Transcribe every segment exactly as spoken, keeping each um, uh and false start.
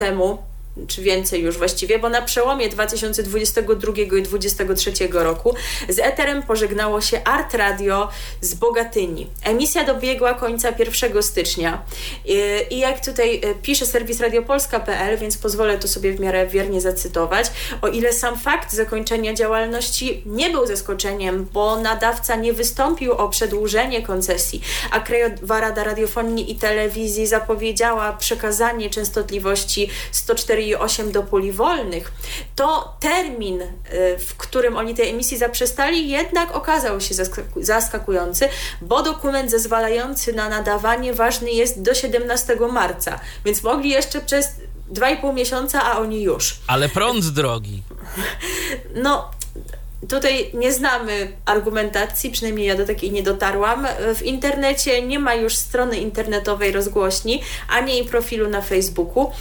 temu, czy więcej już właściwie, bo na przełomie dwa tysiące dwudziestego drugiego i dwudziestego trzeciego roku z eterem pożegnało się Art Radio z Bogatyni. Emisja dobiegła końca pierwszego stycznia i, i jak tutaj pisze serwis radiopolska kropka pe el, więc pozwolę to sobie w miarę wiernie zacytować, o ile sam fakt zakończenia działalności nie był zaskoczeniem, bo nadawca nie wystąpił o przedłużenie koncesji, a Krajowa Rada Radiofonii i Telewizji zapowiedziała przekazanie częstotliwości sto cztery i osiem do puli wolnych, to termin, w którym oni tej emisji zaprzestali, jednak okazał się zaskakujący, bo dokument zezwalający na nadawanie ważny jest do siedemnastego marca, więc mogli jeszcze przez dwa i pół miesiąca, a oni już. Ale prąd drogi. No, tutaj nie znamy argumentacji, przynajmniej ja do takiej nie dotarłam. W internecie nie ma już strony internetowej rozgłośni, ani jej profilu na Facebooku.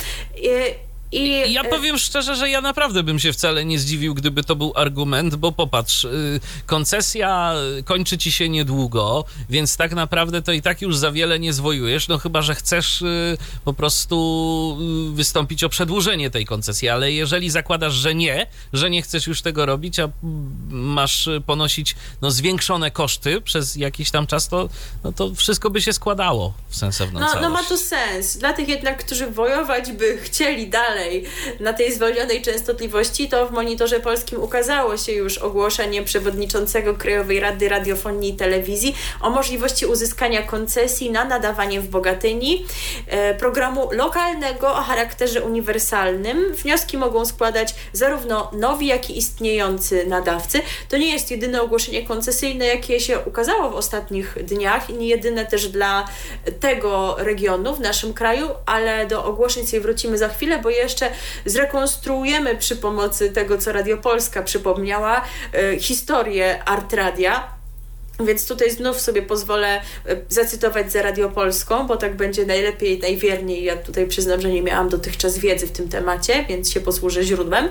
I ja powiem szczerze, że ja naprawdę bym się wcale nie zdziwił, gdyby to był argument, bo popatrz, koncesja kończy ci się niedługo, więc tak naprawdę to i tak już za wiele nie zwojujesz, no chyba że chcesz po prostu wystąpić o przedłużenie tej koncesji, ale jeżeli zakładasz, że nie, że nie chcesz już tego robić, a masz ponosić no, zwiększone koszty przez jakiś tam czas, to, no, to wszystko by się składało w sensowną no, całość. No ma to sens. Dla tych jednak, którzy wojować by chcieli dalej na tej zwolnionej częstotliwości, to w Monitorze Polskim ukazało się już ogłoszenie przewodniczącego Krajowej Rady Radiofonii i Telewizji o możliwości uzyskania koncesji na nadawanie w Bogatyni e, programu lokalnego o charakterze uniwersalnym. Wnioski mogą składać zarówno nowi, jak i istniejący nadawcy. To nie jest jedyne ogłoszenie koncesyjne, jakie się ukazało w ostatnich dniach i nie jedyne też dla tego regionu w naszym kraju, ale do ogłoszeń sobie wrócimy za chwilę, bo jeszcze jeszcze zrekonstruujemy przy pomocy tego, co Radio Polska przypomniała, e, historię Art Radia. Więc tutaj znów sobie pozwolę zacytować za Radiopolską, bo tak będzie najlepiej, najwierniej. Ja tutaj przyznam, że nie miałam dotychczas wiedzy w tym temacie, więc się posłużę źródłem.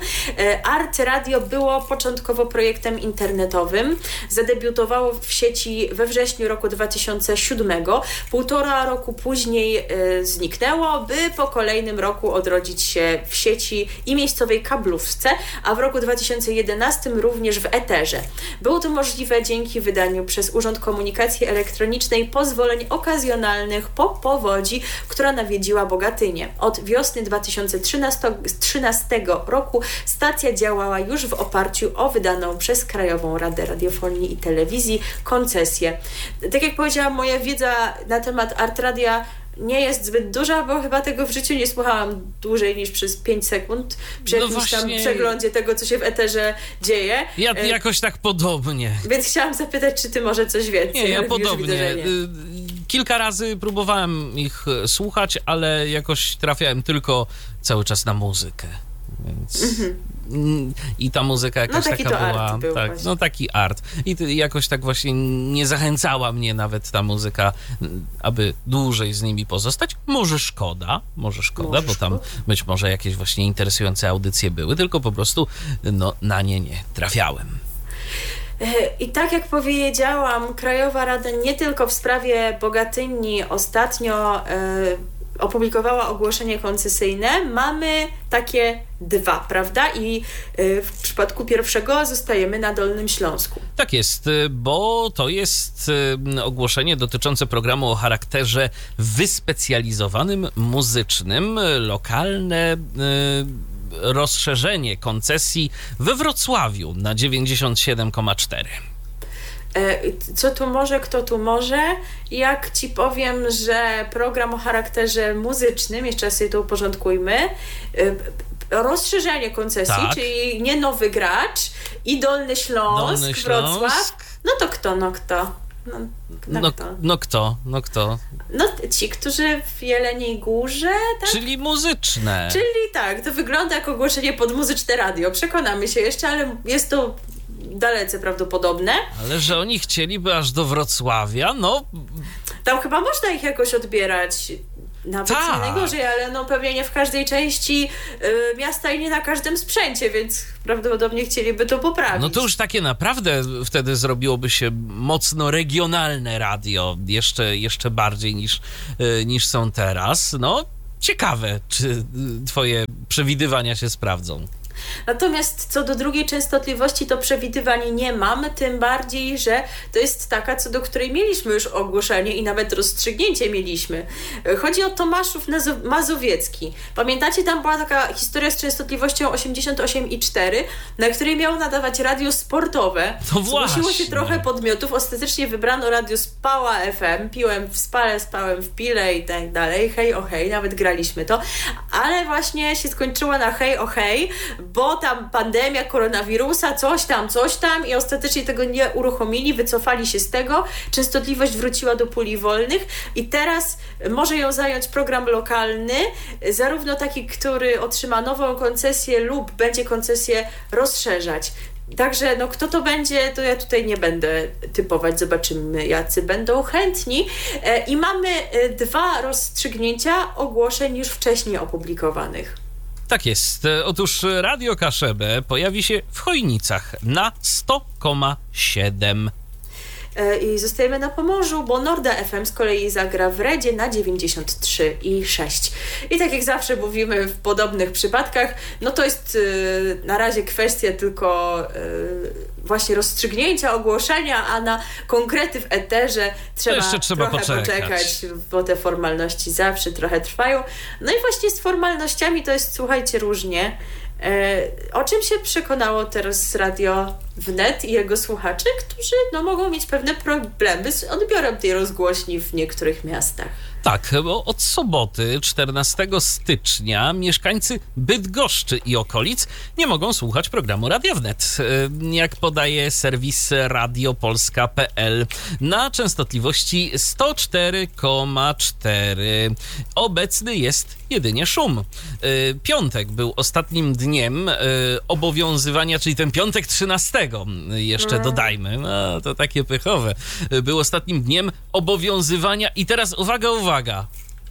Art Radio było początkowo projektem internetowym. Zadebiutowało w sieci we wrześniu roku dwa tysiące siódmego. Półtora roku później zniknęło, by po kolejnym roku odrodzić się w sieci i miejscowej kablówce, a w roku dwa tysiące jedenastym również w eterze. Było to możliwe dzięki wydaniu przez przez Urząd Komunikacji Elektronicznej pozwoleń okazjonalnych po powodzi, która nawiedziła Bogatynię. Od wiosny dwa tysiące trzynastego roku stacja działała już w oparciu o wydaną przez Krajową Radę Radiofonii i Telewizji koncesję. Tak jak powiedziałam, moja wiedza na temat Art Radia nie jest zbyt duża, bo chyba tego w życiu nie słuchałam dłużej niż przez pięć sekund przy no jakimś właśnie... tam przeglądzie tego, co się w eterze dzieje. Ja e... jakoś tak podobnie. Więc chciałam zapytać, czy ty może coś więcej? Nie, ja podobnie. Widzę, nie. Kilka razy próbowałem ich słuchać, ale jakoś trafiałem tylko cały czas na muzykę. Więc... Mm-hmm. I ta muzyka jakaś no, taka była, tak, no taki art. I jakoś tak właśnie nie zachęcała mnie nawet ta muzyka, aby dłużej z nimi pozostać. Może szkoda, może szkoda, może bo tam szkoda. Być może jakieś właśnie interesujące audycje były, tylko po prostu no, na nie nie trafiałem. I tak jak powiedziałam, Krajowa Rada nie tylko w sprawie Bogatyni ostatnio yy, opublikowała ogłoszenie koncesyjne. Mamy takie dwa, prawda? I w przypadku pierwszego zostajemy na Dolnym Śląsku. Tak jest, bo to jest ogłoszenie dotyczące programu o charakterze wyspecjalizowanym, muzycznym, lokalne rozszerzenie koncesji we Wrocławiu na dziewięćdziesiąt siedem przecinek cztery. Co tu może, kto tu może? Jak ci powiem, że program o charakterze muzycznym, jeszcze raz sobie to uporządkujmy, rozszerzenie koncesji, tak. Czyli nie nowy gracz i Dolny Śląsk, Dolny Śląsk. Wrocław, no to kto, no kto? No, no, kto? no kto, no kto? No ci, którzy w Jeleniej Górze, tak? Czyli muzyczne. Czyli tak, to wygląda jak ogłoszenie pod muzyczne radio. Przekonamy się jeszcze, ale jest to dalece prawdopodobne. Ale że oni chcieliby aż do Wrocławia, no... Tam chyba można ich jakoś odbierać. Nawet Ta. nie najgorzej, ale no pewnie nie w każdej części y, miasta i nie na każdym sprzęcie, więc prawdopodobnie chcieliby to poprawić. No to już takie naprawdę wtedy zrobiłoby się mocno regionalne radio, jeszcze, jeszcze bardziej niż, y, niż są teraz. No ciekawe, czy twoje przewidywania się sprawdzą. Natomiast co do drugiej częstotliwości, to przewidywań nie mam, tym bardziej, że to jest taka, co do której mieliśmy już ogłoszenie i nawet rozstrzygnięcie mieliśmy. Chodzi o Tomaszów Mazowiecki. Pamiętacie, tam była taka historia z częstotliwością osiemdziesiąt osiem i cztery, na której miało nadawać radio sportowe. No Zgłosiło się trochę podmiotów, ostatecznie wybrano radio Spała F M, piłem w spale, spałem w pile i tak dalej, hej o hej, nawet graliśmy to, ale właśnie się skończyło na hej o hej, bo tam pandemia koronawirusa, coś tam, coś tam i ostatecznie tego nie uruchomili, wycofali się z tego, częstotliwość wróciła do puli wolnych i teraz może ją zająć program lokalny, zarówno taki, który otrzyma nową koncesję lub będzie koncesję rozszerzać. Także no kto to będzie, to ja tutaj nie będę typować, zobaczymy jacy będą chętni. I mamy dwa rozstrzygnięcia ogłoszeń już wcześniej opublikowanych. Tak jest. Otóż Radio Kaszebę pojawi się w Chojnicach na sto przecinek siedem. I zostajemy na Pomorzu, bo Norda F M z kolei zagra w Redzie na dziewięćdziesiąt trzy i sześć. I tak jak zawsze mówimy w podobnych przypadkach, no to jest yy, na razie kwestia tylko yy, właśnie rozstrzygnięcia, ogłoszenia, a na konkrety w eterze trzeba, jeszcze trzeba trochę poczekać. poczekać, bo te formalności zawsze trochę trwają. No i właśnie z formalnościami to jest, słuchajcie, różnie. O czym się przekonało teraz Radio Wnet i jego słuchacze, którzy no, mogą mieć pewne problemy z odbiorem tej rozgłośni w niektórych miastach. Tak, bo od soboty, czternastego stycznia, mieszkańcy Bydgoszczy i okolic nie mogą słuchać programu Radia Wnet. Jak podaje serwis radiopolska kropka p l, na częstotliwości sto cztery przecinek cztery. Obecny jest jedynie szum. Piątek był ostatnim dniem obowiązywania, czyli ten piątek trzynastego, jeszcze no. dodajmy, no to takie pychowe, był ostatnim dniem obowiązywania i teraz uwaga, uwaga,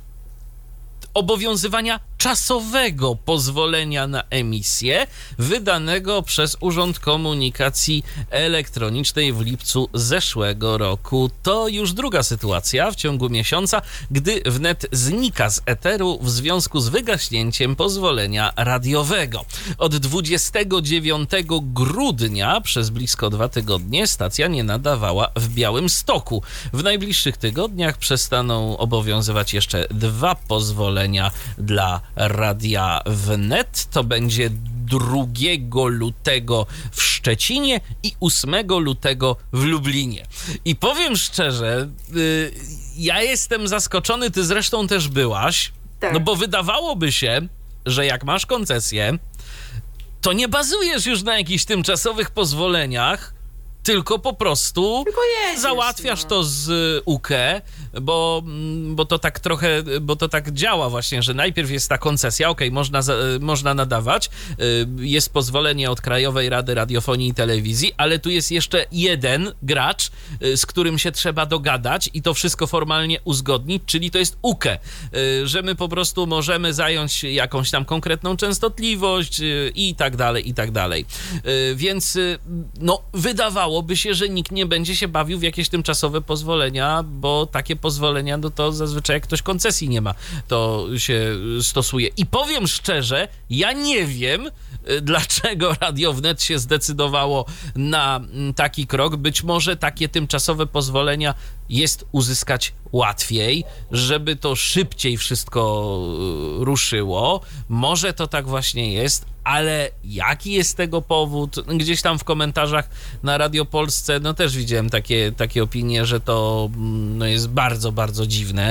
obowiązywania czasowego pozwolenia na emisję wydanego przez Urząd Komunikacji Elektronicznej w lipcu zeszłego roku. To już druga sytuacja w ciągu miesiąca, gdy wnet znika z eteru w związku z wygaśnięciem pozwolenia radiowego. Od dwudziestego dziewiątego grudnia przez blisko dwa tygodnie stacja nie nadawała w Białymstoku. W najbliższych tygodniach przestaną obowiązywać jeszcze dwa pozwolenia dla Radia Wnet. To będzie drugiego lutego w Szczecinie i ósmego lutego w Lublinie. I powiem szczerze, yy, ja jestem zaskoczony, ty zresztą też byłaś, tak. No bo wydawałoby się, że jak masz koncesję, to nie bazujesz już na jakichś tymczasowych pozwoleniach, tylko po prostu tylko jedziesz, załatwiasz no. to z U K E, bo, bo to tak trochę, bo to tak działa właśnie, że najpierw jest ta koncesja, okej, okay, można, można nadawać, jest pozwolenie od Krajowej Rady Radiofonii i Telewizji, ale tu jest jeszcze jeden gracz, z którym się trzeba dogadać i to wszystko formalnie uzgodnić, czyli to jest U K E, że my po prostu możemy zająć jakąś tam konkretną częstotliwość i tak dalej, i tak dalej. Więc no, wydawało by się, że nikt nie będzie się bawił w jakieś tymczasowe pozwolenia, bo takie pozwolenia, no to zazwyczaj jak ktoś koncesji nie ma, to się stosuje. I powiem szczerze, ja nie wiem, dlaczego Radio Wnet się zdecydowało na taki krok. Być może takie tymczasowe pozwolenia jest uzyskać łatwiej, żeby to szybciej wszystko ruszyło. Może to tak właśnie jest, ale jaki jest tego powód? Gdzieś tam w komentarzach na Radio Polsce, no też widziałem takie, takie opinie, że to no, jest bardzo, bardzo dziwne,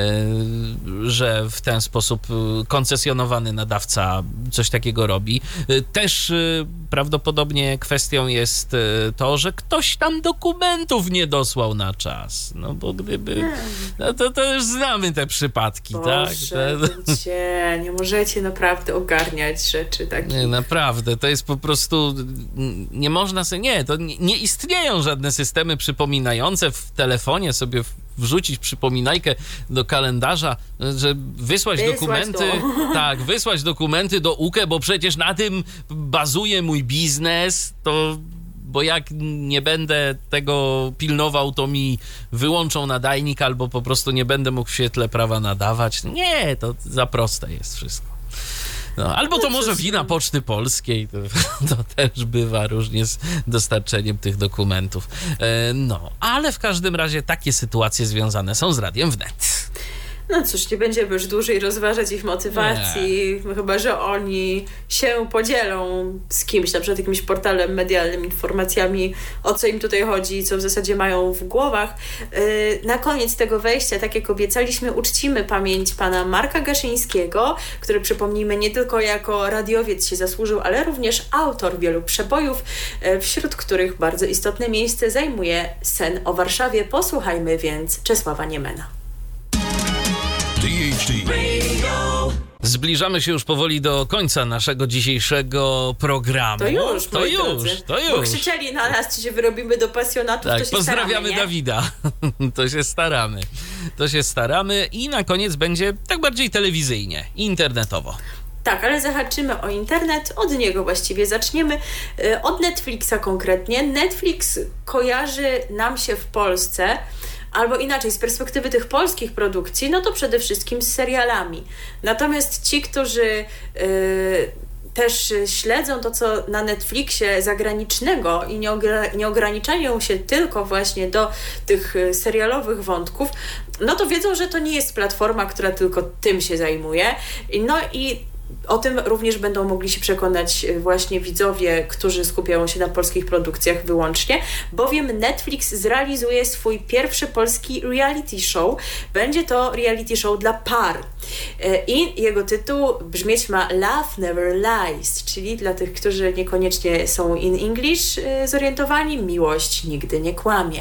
yy, że w ten sposób koncesjonowany nadawca coś takiego robi. Yy, też yy, prawdopodobnie kwestią jest yy, to, że ktoś tam dokumentów nie dosłał na czas. No bo gdyby... No to, to już znamy te przypadki, Boże, tak? Cię, nie możecie naprawdę ogarniać rzeczy takich. Nie, naprawdę, to jest po prostu... Nie można sobie... Nie, to nie, nie istnieją żadne systemy przypominające w telefonie sobie wrzucić przypominajkę do kalendarza, że wysłać, wysłać dokumenty... To. Tak, wysłać dokumenty do U K E, bo przecież na tym bazuje mój biznes, to... bo jak nie będę tego pilnował, to mi wyłączą nadajnik albo po prostu nie będę mógł w świetle prawa nadawać. Nie, to za proste jest wszystko. No, albo to może wina Poczty Polskiej, to, to też bywa różnie z dostarczeniem tych dokumentów. E, no, ale w każdym razie takie sytuacje związane są z Radiem Wnet. No cóż, nie będziemy już dłużej rozważać ich motywacji, nie. Chyba że oni się podzielą z kimś, na przykład jakimś portalem medialnym, informacjami, o co im tutaj chodzi, co w zasadzie mają w głowach. Na koniec tego wejścia, tak jak obiecaliśmy, uczcimy pamięć pana Marka Gaszyńskiego, który, przypomnijmy, nie tylko jako radiowiec się zasłużył, ale również autor wielu przebojów, wśród których bardzo istotne miejsce zajmuje Sen o Warszawie. Posłuchajmy więc Czesława Niemena. Zbliżamy się już powoli do końca naszego dzisiejszego programu. To już, to już, drodzy. to już. Bo krzyczeli na nas, czy się wyrobimy do pasjonatów, tak, to się pozdrawiamy staramy, Dawida. To się staramy. To się staramy i na koniec będzie tak bardziej telewizyjnie, internetowo. Tak, ale zahaczymy o internet, od niego właściwie zaczniemy, od Netflixa konkretnie. Netflix kojarzy nam się w Polsce, albo inaczej, z perspektywy tych polskich produkcji, no to przede wszystkim z serialami. Natomiast ci, którzy yy, też śledzą to, co na Netflixie zagranicznego i nie, ogra- nie ograniczają się tylko właśnie do tych serialowych wątków, no to wiedzą, że to nie jest platforma, która tylko tym się zajmuje. No i o tym również będą mogli się przekonać właśnie widzowie, którzy skupiają się na polskich produkcjach wyłącznie, bowiem Netflix zrealizuje swój pierwszy polski reality show. Będzie to reality show dla par. I jego tytuł brzmieć ma Love Never Lies, czyli dla tych, którzy niekoniecznie są in English zorientowani, miłość nigdy nie kłamie.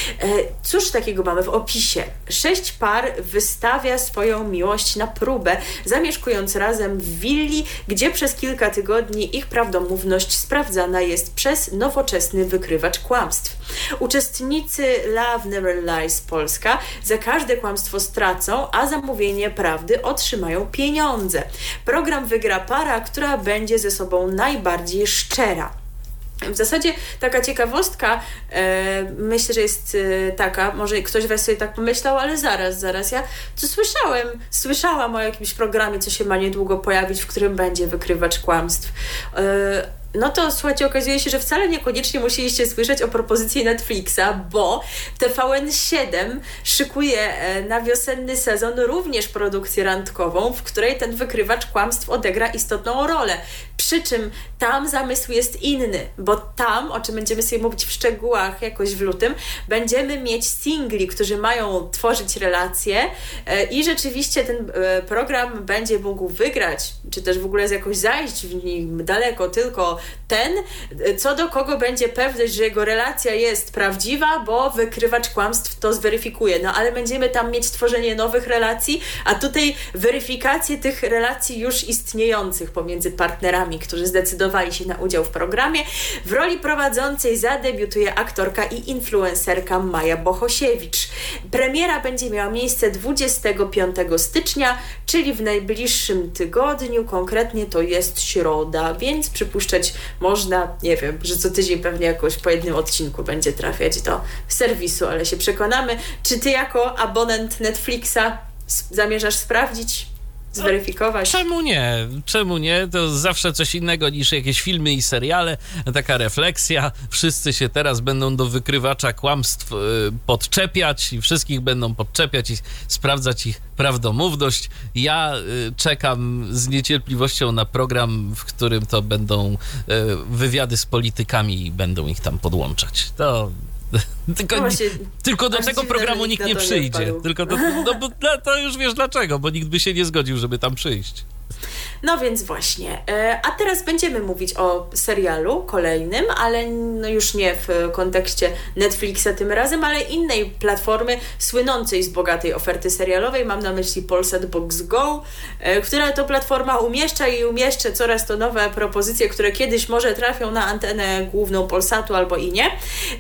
Cóż takiego mamy w opisie? Sześć par wystawia swoją miłość na próbę, zamieszkując razem w willi, gdzie przez kilka tygodni ich prawdomówność sprawdzana jest przez nowoczesny wykrywacz kłamstw. Uczestnicy Love Never Lies Polska za każde kłamstwo stracą, a za mówienie prawdy otrzymają pieniądze. Program wygra para, która będzie ze sobą najbardziej szczera. W zasadzie taka ciekawostka, e, myślę, że jest e, taka, może ktoś was sobie tak pomyślał, ale zaraz, zaraz, ja co słyszałem, słyszałam o jakimś programie, co się ma niedługo pojawić, w którym będzie wykrywacz kłamstw. E, No to słuchajcie, okazuje się, że wcale niekoniecznie musieliście słyszeć o propozycji Netflixa, bo T V N siedem szykuje na wiosenny sezon również produkcję randkową, w której ten wykrywacz kłamstw odegra istotną rolę. Przy czym tam zamysł jest inny, bo tam, o czym będziemy sobie mówić w szczegółach jakoś w lutym, będziemy mieć singli, którzy mają tworzyć relacje i rzeczywiście ten program będzie mógł wygrać, czy też w ogóle jakoś zajść w nim daleko tylko ten, co do kogo będzie pewność, że jego relacja jest prawdziwa, bo wykrywacz kłamstw to zweryfikuje. No ale będziemy tam mieć tworzenie nowych relacji, a tutaj weryfikację tych relacji już istniejących pomiędzy partnerami, którzy zdecydowali się na udział w programie. W roli prowadzącej zadebiutuje aktorka i influencerka Maja Bohosiewicz. Premiera będzie miała miejsce dwudziestego piątego stycznia, czyli w najbliższym tygodniu, konkretnie to jest środa, więc przypuszczać można, nie wiem, że co tydzień pewnie jakoś po jednym odcinku będzie trafiać do serwisu, ale się przekonamy. Czy ty jako abonent Netflixa zamierzasz sprawdzić, zweryfikować? Czemu nie? Czemu nie? To zawsze coś innego niż jakieś filmy i seriale. Taka refleksja. Wszyscy się teraz będą do wykrywacza kłamstw y, podczepiać i wszystkich będą podczepiać i sprawdzać ich prawdomówność. Ja y, czekam z niecierpliwością na program, w którym to będą y, wywiady z politykami i będą ich tam podłączać. To... Tylko, no właśnie, tylko do tego programu nikt nie przyjdzie. Nie tylko do, no, bo to już wiesz dlaczego, bo nikt by się nie zgodził, żeby tam przyjść. No więc właśnie. A teraz będziemy mówić o serialu kolejnym, ale no już nie w kontekście Netflixa tym razem, ale innej platformy słynącej z bogatej oferty serialowej. Mam na myśli Polsat Box Go, która to platforma umieszcza i umieszcza coraz to nowe propozycje, które kiedyś może trafią na antenę główną Polsatu albo i nie.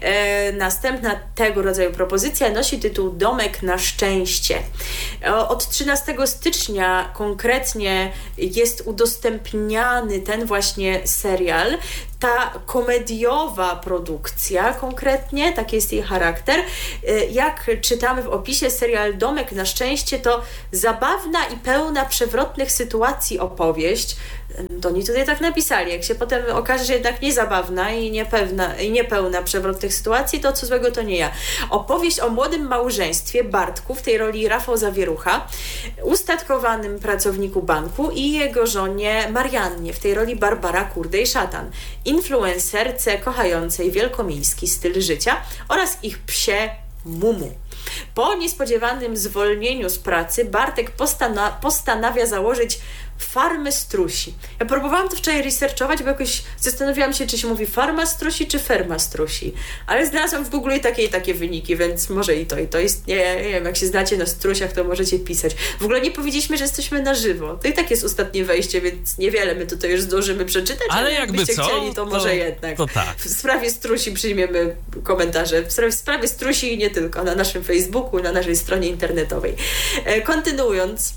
Następna tego rodzaju propozycja nosi tytuł Domek na szczęście. Od trzynastego stycznia konkretnie jest jest udostępniany ten właśnie serial, ta komediowa produkcja konkretnie, taki jest jej charakter. Jak czytamy w opisie, serial Domek na szczęście to zabawna i pełna przewrotnych sytuacji opowieść. To oni tutaj tak napisali. Jak się potem okaże, że jednak nie zabawna i niepewna, i niepełna przewrotnych sytuacji, to co złego to nie ja. Opowieść o młodym małżeństwie Bartku, w tej roli Rafał Zawierucha, ustatkowanym pracowniku banku i jego żonie Mariannie, w tej roli Barbara Kurdej-Szatan, influencerce kochającej wielkomiejski styl życia oraz ich psie Mumu. Po niespodziewanym zwolnieniu z pracy Bartek postana- postanawia założyć farmę strusi. Ja próbowałam to wczoraj researchować, bo jakoś zastanawiałam się, czy się mówi farma strusi, czy ferma strusi. Ale znalazłam w Google i takie i takie wyniki, więc może i to, i to istnieje. Nie wiem, jak się znacie na strusiach, to możecie pisać. W ogóle nie powiedzieliśmy, że jesteśmy na żywo. To i tak jest ostatnie wejście, więc niewiele my tutaj już zdążymy przeczytać. Ale jakby jakbyście co, chcieli, to, to może jednak. To tak. W sprawie strusi przyjmiemy komentarze. W sprawie, w sprawie strusi i nie tylko. Na naszym Facebooku, na naszej stronie internetowej. E, kontynuując,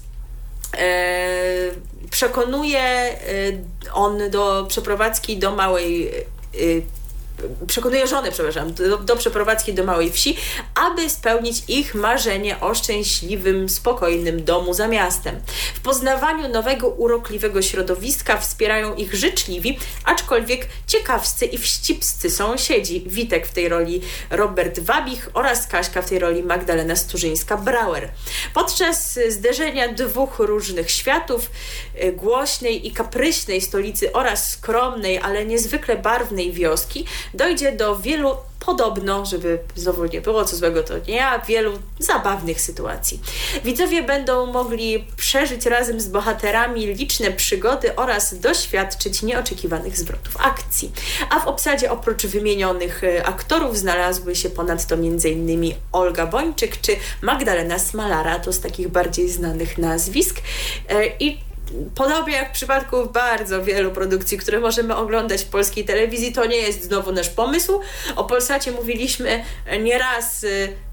E, przekonuje e, on do przeprowadzki do małej e, przekonuje żonę, przepraszam, do, do przeprowadzki do małej wsi, aby spełnić ich marzenie o szczęśliwym, spokojnym domu za miastem. W poznawaniu nowego, urokliwego środowiska wspierają ich życzliwi, aczkolwiek ciekawscy i wścibscy sąsiedzi. Witek w tej roli Robert Wabich oraz Kaśka w tej roli Magdalena Sturzyńska-Brauer. Podczas zderzenia dwóch różnych światów, głośnej i kapryśnej stolicy oraz skromnej, ale niezwykle barwnej wioski, dojdzie do wielu, podobno, żeby znowu nie było co złego, to nie ja, wielu zabawnych sytuacji. Widzowie będą mogli przeżyć razem z bohaterami liczne przygody oraz doświadczyć nieoczekiwanych zwrotów akcji. A w obsadzie oprócz wymienionych aktorów znalazły się ponadto m.in. Olga Bończyk czy Magdalena Smalara, to z takich bardziej znanych nazwisk. I podobnie jak w przypadku bardzo wielu produkcji, które możemy oglądać w polskiej telewizji, to nie jest znowu nasz pomysł. O Polsacie mówiliśmy nieraz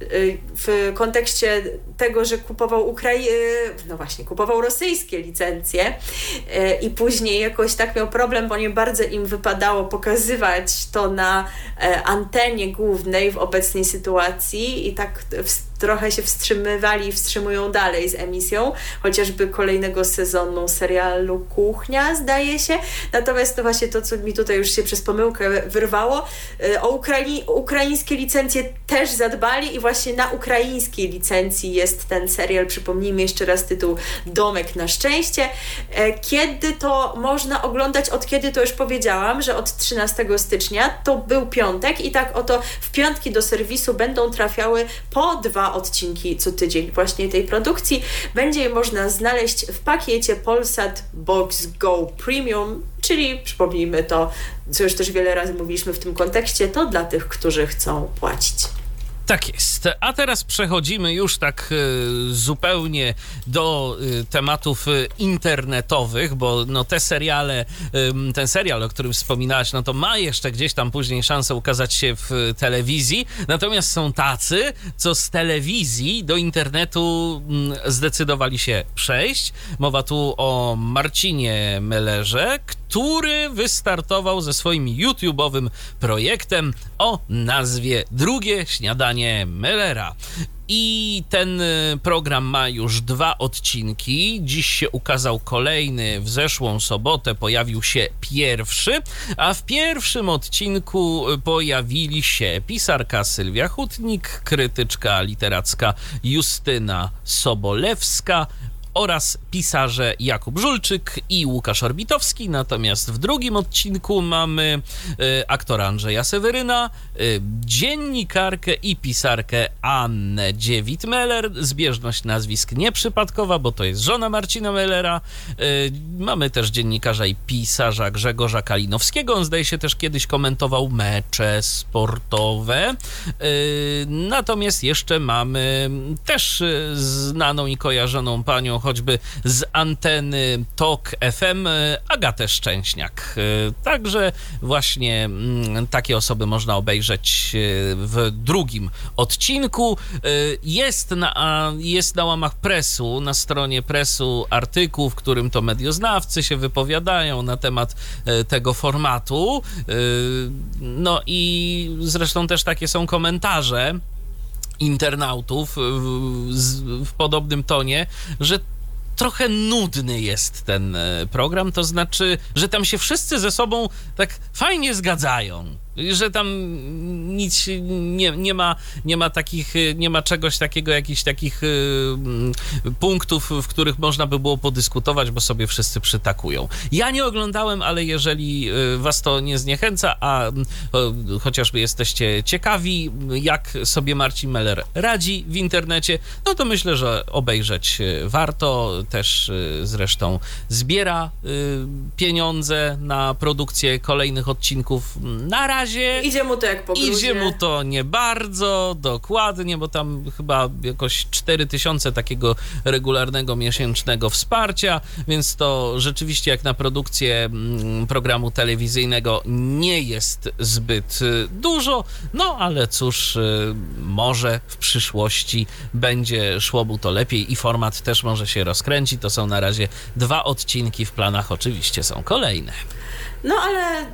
w kontekście tego, że kupował Ukrai... no właśnie, kupował rosyjskie licencje i później jakoś tak miał problem, bo nie bardzo im wypadało pokazywać to na antenie głównej w obecnej sytuacji i tak trochę się wstrzymywali i wstrzymują dalej z emisją, chociażby kolejnego sezonu serialu Kuchnia, zdaje się. Natomiast to właśnie to, co mi tutaj już się przez pomyłkę wyrwało, o Ukrai- ukraińskie licencje też zadbali i właśnie na ukraińskiej licencji jest ten serial. Przypomnijmy jeszcze raz tytuł Domek na szczęście. Kiedy to można oglądać? Od kiedy to już powiedziałam, że od trzynastego stycznia to był piątek i tak oto w piątki do serwisu będą trafiały po dwa odcinki co tydzień właśnie tej produkcji. Będzie je można znaleźć w pakiecie Polsat Box Go Premium, czyli przypomnijmy to, co już też wiele razy mówiliśmy w tym kontekście, to dla tych, którzy chcą płacić. Tak jest. A teraz przechodzimy już tak y, zupełnie do y, tematów y, internetowych, bo no te seriale, y, ten serial, o którym wspominałaś, no to ma jeszcze gdzieś tam później szansę ukazać się w y, telewizji, natomiast są tacy, co z telewizji do internetu y, zdecydowali się przejść. Mowa tu o Marcinie Mellerze, który wystartował ze swoim YouTube'owym projektem o nazwie Drugie Śniadanie Mellera. I ten program ma już dwa odcinki. Dziś się ukazał kolejny, w zeszłą sobotę pojawił się pierwszy, a w pierwszym odcinku pojawili się pisarka Sylwia Hutnik, krytyczka literacka Justyna Sobolewska oraz pisarze Jakub Żulczyk i Łukasz Orbitowski. Natomiast w drugim odcinku mamy y, aktora Andrzeja Seweryna, y, dziennikarkę i pisarkę Annę Dziewit-Meller. Zbieżność nazwisk nieprzypadkowa, bo to jest żona Marcina Mellera. Y, mamy też dziennikarza i pisarza Grzegorza Kalinowskiego. On zdaje się też kiedyś komentował mecze sportowe. Y, natomiast jeszcze mamy też znaną i kojarzoną panią choćby z anteny Tok F M Agatę Szczęśniak. Także właśnie takie osoby można obejrzeć w drugim odcinku. Jest na, jest na łamach Presu, na stronie Presu artykuł, w którym to medioznawcy się wypowiadają na temat tego formatu. No i zresztą też takie są komentarze internautów w, w podobnym tonie, że trochę nudny jest ten program, to znaczy, że tam się wszyscy ze sobą tak fajnie zgadzają, że tam nic nie, nie ma, nie ma takich, nie ma czegoś takiego, jakichś takich y, punktów, w których można by było podyskutować, bo sobie wszyscy przytakują. Ja nie oglądałem, ale jeżeli was to nie zniechęca, a y, chociażby jesteście ciekawi, jak sobie Marcin Meller radzi w internecie, no to myślę, że obejrzeć warto. Też y, zresztą zbiera y, pieniądze na produkcję kolejnych odcinków. Na razie Idzie mu to jak po bluzie. Idzie mu to nie bardzo, dokładnie, bo tam chyba jakoś cztery tysiące takiego regularnego, miesięcznego wsparcia, więc to rzeczywiście jak na produkcję programu telewizyjnego nie jest zbyt dużo, no ale cóż, może w przyszłości będzie szło mu to lepiej i format też może się rozkręci. To są na razie dwa odcinki, w planach oczywiście są kolejne. No ale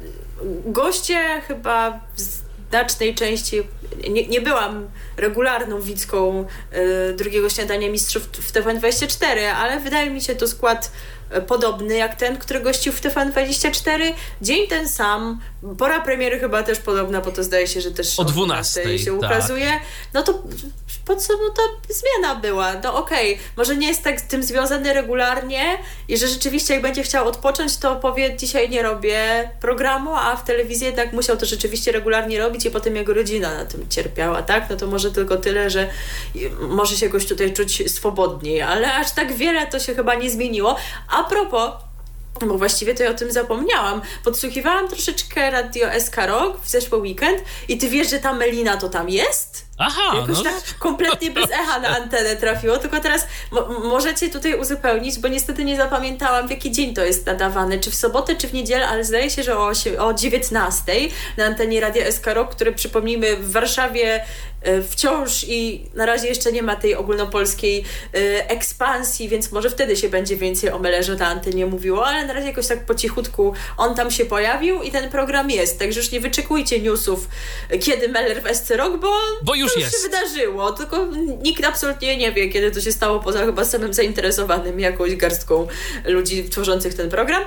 goście chyba w znacznej części, nie, nie byłam regularną widzką y, drugiego śniadania mistrzów w T V N dwadzieścia cztery, ale wydaje mi się to skład podobny jak ten, który gościł w T V N dwadzieścia cztery. Dzień ten sam, pora premiery chyba też podobna, bo to zdaje się, że też o dwunastej się ukazuje. Tak. No to po co no to zmiana była? No okej, okay. Może nie jest tak z tym związany regularnie i że rzeczywiście jak będzie chciał odpocząć, to powie, dzisiaj nie robię programu, a w telewizji jednak musiał to rzeczywiście regularnie robić i potem jego rodzina na tym cierpiała, tak? No to może tylko tyle, że może się jakoś tutaj czuć swobodniej, ale aż tak wiele to się chyba nie zmieniło. A propos, bo właściwie to ja o tym zapomniałam, podsłuchiwałam troszeczkę Radio S K Rock w zeszły weekend i ty wiesz, że ta Melina to tam jest? Aha, jakoś no. tak kompletnie bez echa na antenę trafiło, tylko teraz mo- możecie tutaj uzupełnić, bo niestety nie zapamiętałam, w jaki dzień to jest nadawane, czy w sobotę, czy w niedzielę, ale zdaje się, że o, o dziewiętnastej na antenie Radia S K Rock, które przypomnijmy w Warszawie y, wciąż i na razie jeszcze nie ma tej ogólnopolskiej y, ekspansji, więc może wtedy się będzie więcej o Mellerze na antenie mówiło, ale na razie jakoś tak po cichutku on tam się pojawił i ten program jest, także już nie wyczekujcie newsów, kiedy Meller w S C Rock, bo, bo już to już jest. się wydarzyło, tylko nikt absolutnie nie wie, kiedy to się stało, poza chyba samym zainteresowanym jakąś garstką ludzi tworzących ten program.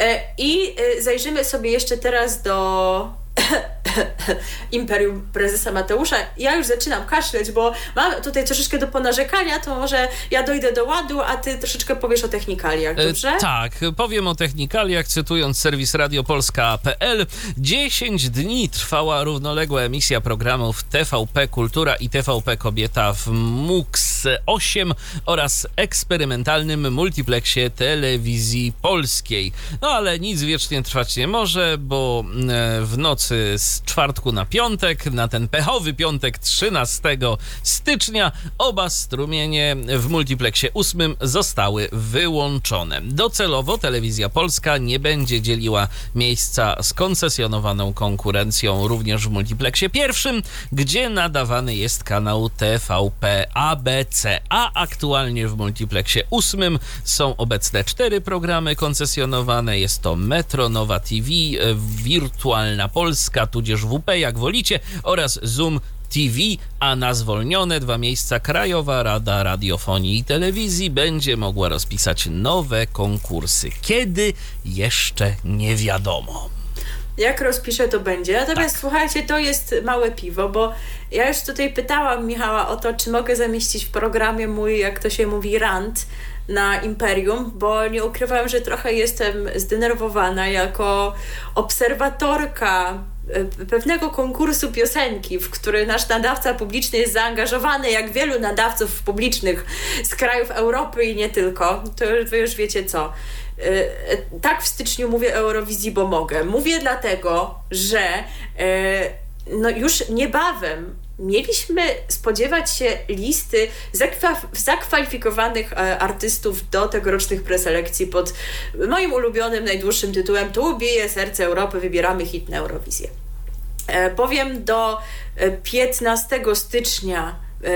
I zajrzymy sobie jeszcze teraz do Imperium Prezesa Mateusza. Ja już zaczynam kaszleć, bo mam tutaj troszeczkę do ponarzekania, to może ja dojdę do ładu, a ty troszeczkę powiesz o technikaliach, dobrze? E, tak, powiem o technikaliach, cytując serwis radiopolska kropka p l. dziesięć dni trwała równoległa emisja programów T V P Kultura i T V P Kobieta w M U X osiem oraz eksperymentalnym multiplexie telewizji polskiej. No ale nic wiecznie trwać nie może, bo w nocy z czwartku na piątek, na ten pechowy piątek trzynastego stycznia, oba strumienie w multiplexie ósmym zostały wyłączone. Docelowo Telewizja Polska nie będzie dzieliła miejsca z koncesjonowaną konkurencją również w multiplexie pierwszym, gdzie nadawany jest kanał T V P A B C, a aktualnie w multiplexie ósmym są obecne cztery programy koncesjonowane. Jest to Metro, Nowa T V, Wirtualna Polska, tudzież W P, jak wolicie, oraz Zoom T V, a na zwolnione dwa miejsca Krajowa Rada Radiofonii i Telewizji będzie mogła rozpisać nowe konkursy. Kiedy? Jeszcze nie wiadomo. Jak rozpiszę, to będzie. Natomiast tak. Słuchajcie, to jest małe piwo, bo ja już tutaj pytałam Michała o to, czy mogę zamieścić w programie mój, jak to się mówi, rant na Imperium, bo nie ukrywam, że trochę jestem zdenerwowana jako obserwatorka pewnego konkursu piosenki, w który nasz nadawca publiczny jest zaangażowany, jak wielu nadawców publicznych z krajów Europy i nie tylko. To wy już wiecie co. Tak w styczniu mówię Eurowizji, bo mogę. Mówię dlatego, że no już niebawem mieliśmy spodziewać się listy zakwa- zakwalifikowanych e, artystów do tegorocznych preselekcji pod moim ulubionym, najdłuższym tytułem Tu bije serce Europy, wybieramy hit na Eurowizję. E, powiem, do piętnastego stycznia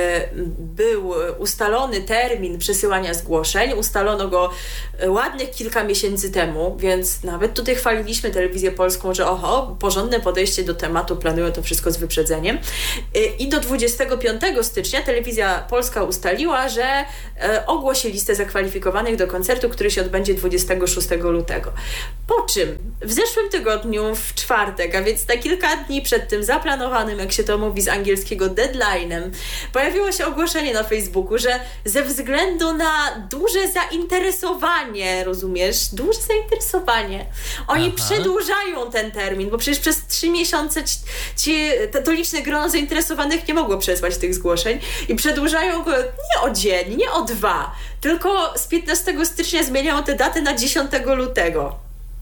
był ustalony termin przesyłania zgłoszeń. Ustalono go ładnych kilka miesięcy temu, więc nawet tutaj chwaliliśmy Telewizję Polską, że oho, porządne podejście do tematu, planują to wszystko z wyprzedzeniem. I do dwudziestego piątego stycznia Telewizja Polska ustaliła, że ogłosi listę zakwalifikowanych do koncertu, który się odbędzie dwudziestego szóstego lutego. Po czym w zeszłym tygodniu, w czwartek, a więc na kilka dni przed tym zaplanowanym, jak się to mówi z angielskiego, deadline'em, pojawiło się ogłoszenie na Facebooku, że ze względu na duże zainteresowanie, rozumiesz, duże zainteresowanie, oni Aha. przedłużają ten termin, bo przecież przez trzy miesiące ci, ci, to liczne grono zainteresowanych nie mogło przesłać tych zgłoszeń i przedłużają go nie o dzień, nie o dwa, tylko z piętnastego stycznia zmieniają tę datę na dziesiątego lutego.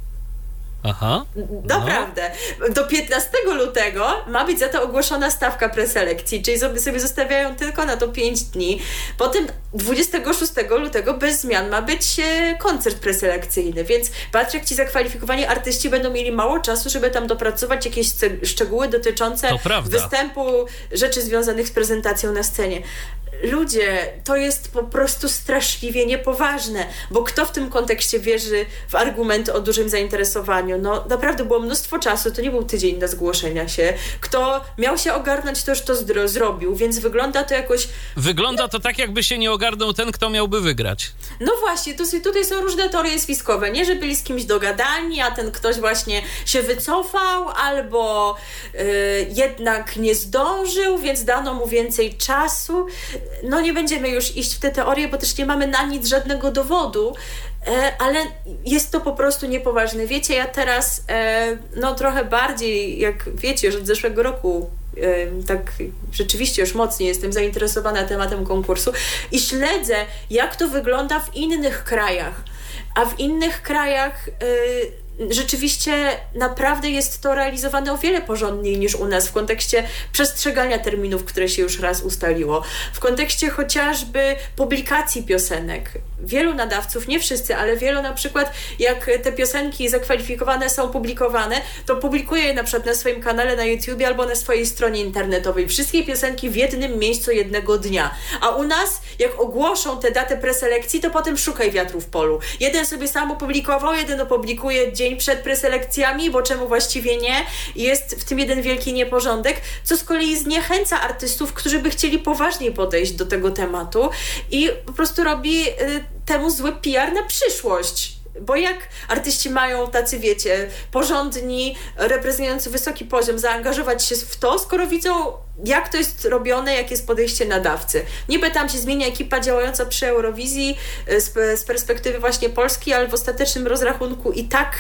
Aha. No. Naprawdę. Do piętnastego lutego ma być za to ogłoszona stawka preselekcji, czyli sobie, sobie zostawiają tylko na to pięć dni. Potem dwudziestego szóstego lutego bez zmian ma być koncert preselekcyjny, więc patrz, jak ci zakwalifikowani artyści będą mieli mało czasu, żeby tam dopracować jakieś szczegóły dotyczące występu, rzeczy związanych z prezentacją na scenie. Ludzie, to jest po prostu straszliwie niepoważne, bo kto w tym kontekście wierzy w argumenty o dużym zainteresowaniu? No naprawdę było mnóstwo czasu, to nie był tydzień na zgłoszenia się. Kto miał się ogarnąć, to już to zdro- zrobił, więc wygląda to jakoś... Wygląda to tak, jakby się nie ogarnął ten, kto miałby wygrać. No właśnie, to, tutaj są różne teorie spiskowe, nie? Że byli z kimś dogadani, a ten ktoś właśnie się wycofał, albo yy, jednak nie zdążył, więc dano mu więcej czasu. No nie będziemy już iść w te teorie, bo też nie mamy na nic żadnego dowodu, e, ale jest to po prostu niepoważne. Wiecie, ja teraz e, no trochę bardziej, jak wiecie, że od zeszłego roku e, tak rzeczywiście już mocniej jestem zainteresowana tematem konkursu i śledzę, jak to wygląda w innych krajach. A w innych krajach e, rzeczywiście naprawdę jest to realizowane o wiele porządniej niż u nas w kontekście przestrzegania terminów, które się już raz ustaliło. W kontekście chociażby publikacji piosenek. Wielu nadawców, nie wszyscy, ale wielu na przykład, jak te piosenki zakwalifikowane są publikowane, to publikuje je na przykład na swoim kanale na YouTubie albo na swojej stronie internetowej. Wszystkie piosenki w jednym miejscu jednego dnia. A u nas, jak ogłoszą tę datę preselekcji, to potem szukaj wiatru w polu. Jeden sobie sam opublikował, jeden opublikuje dzień przed preselekcjami, bo czemu właściwie nie? Jest w tym jeden wielki nieporządek, co z kolei zniechęca artystów, którzy by chcieli poważniej podejść do tego tematu i po prostu robi y, temu zły P R na przyszłość. Bo jak artyści mają tacy, wiecie, porządni, reprezentujący wysoki poziom, zaangażować się w to, skoro widzą, jak to jest robione, jakie jest podejście nadawcy. Niby tam się zmienia ekipa działająca przy Eurowizji z, z perspektywy właśnie Polski, ale w ostatecznym rozrachunku i tak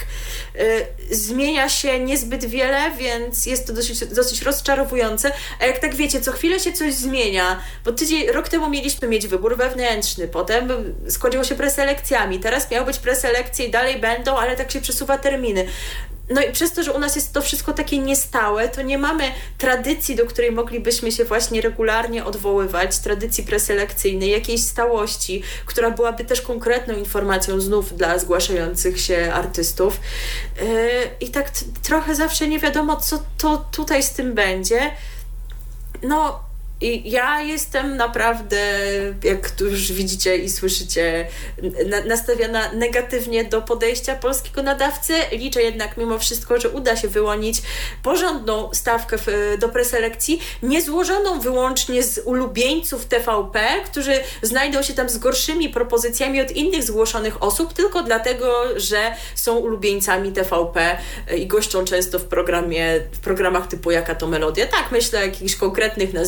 y, zmienia się niezbyt wiele, więc jest to dosyć, dosyć rozczarowujące. A jak tak wiecie, co chwilę się coś zmienia, bo tydzień, rok temu mieliśmy mieć wybór wewnętrzny, potem skończyło się preselekcjami, teraz miał być preselekcje i dalej będą, ale tak się przesuwa terminy. No i przez to, że u nas jest to wszystko takie niestałe, to nie mamy tradycji, do której moglibyśmy się właśnie regularnie odwoływać, tradycji preselekcyjnej, jakiejś stałości, która byłaby też konkretną informacją znów dla zgłaszających się artystów. Yy, I tak t- trochę zawsze nie wiadomo, co to tutaj z tym będzie. No... I ja jestem naprawdę, jak tu już widzicie i słyszycie, na, nastawiona negatywnie do podejścia polskiego nadawcy. Liczę jednak mimo wszystko, że uda się wyłonić porządną stawkę w, do preselekcji, nie złożoną wyłącznie z ulubieńców T V P, którzy znajdą się tam z gorszymi propozycjami od innych zgłoszonych osób, tylko dlatego, że są ulubieńcami T V P i goszczą często w programie, w programach typu Jaka to Melodia. Tak, myślę o jakichś konkretnych nazwiskach,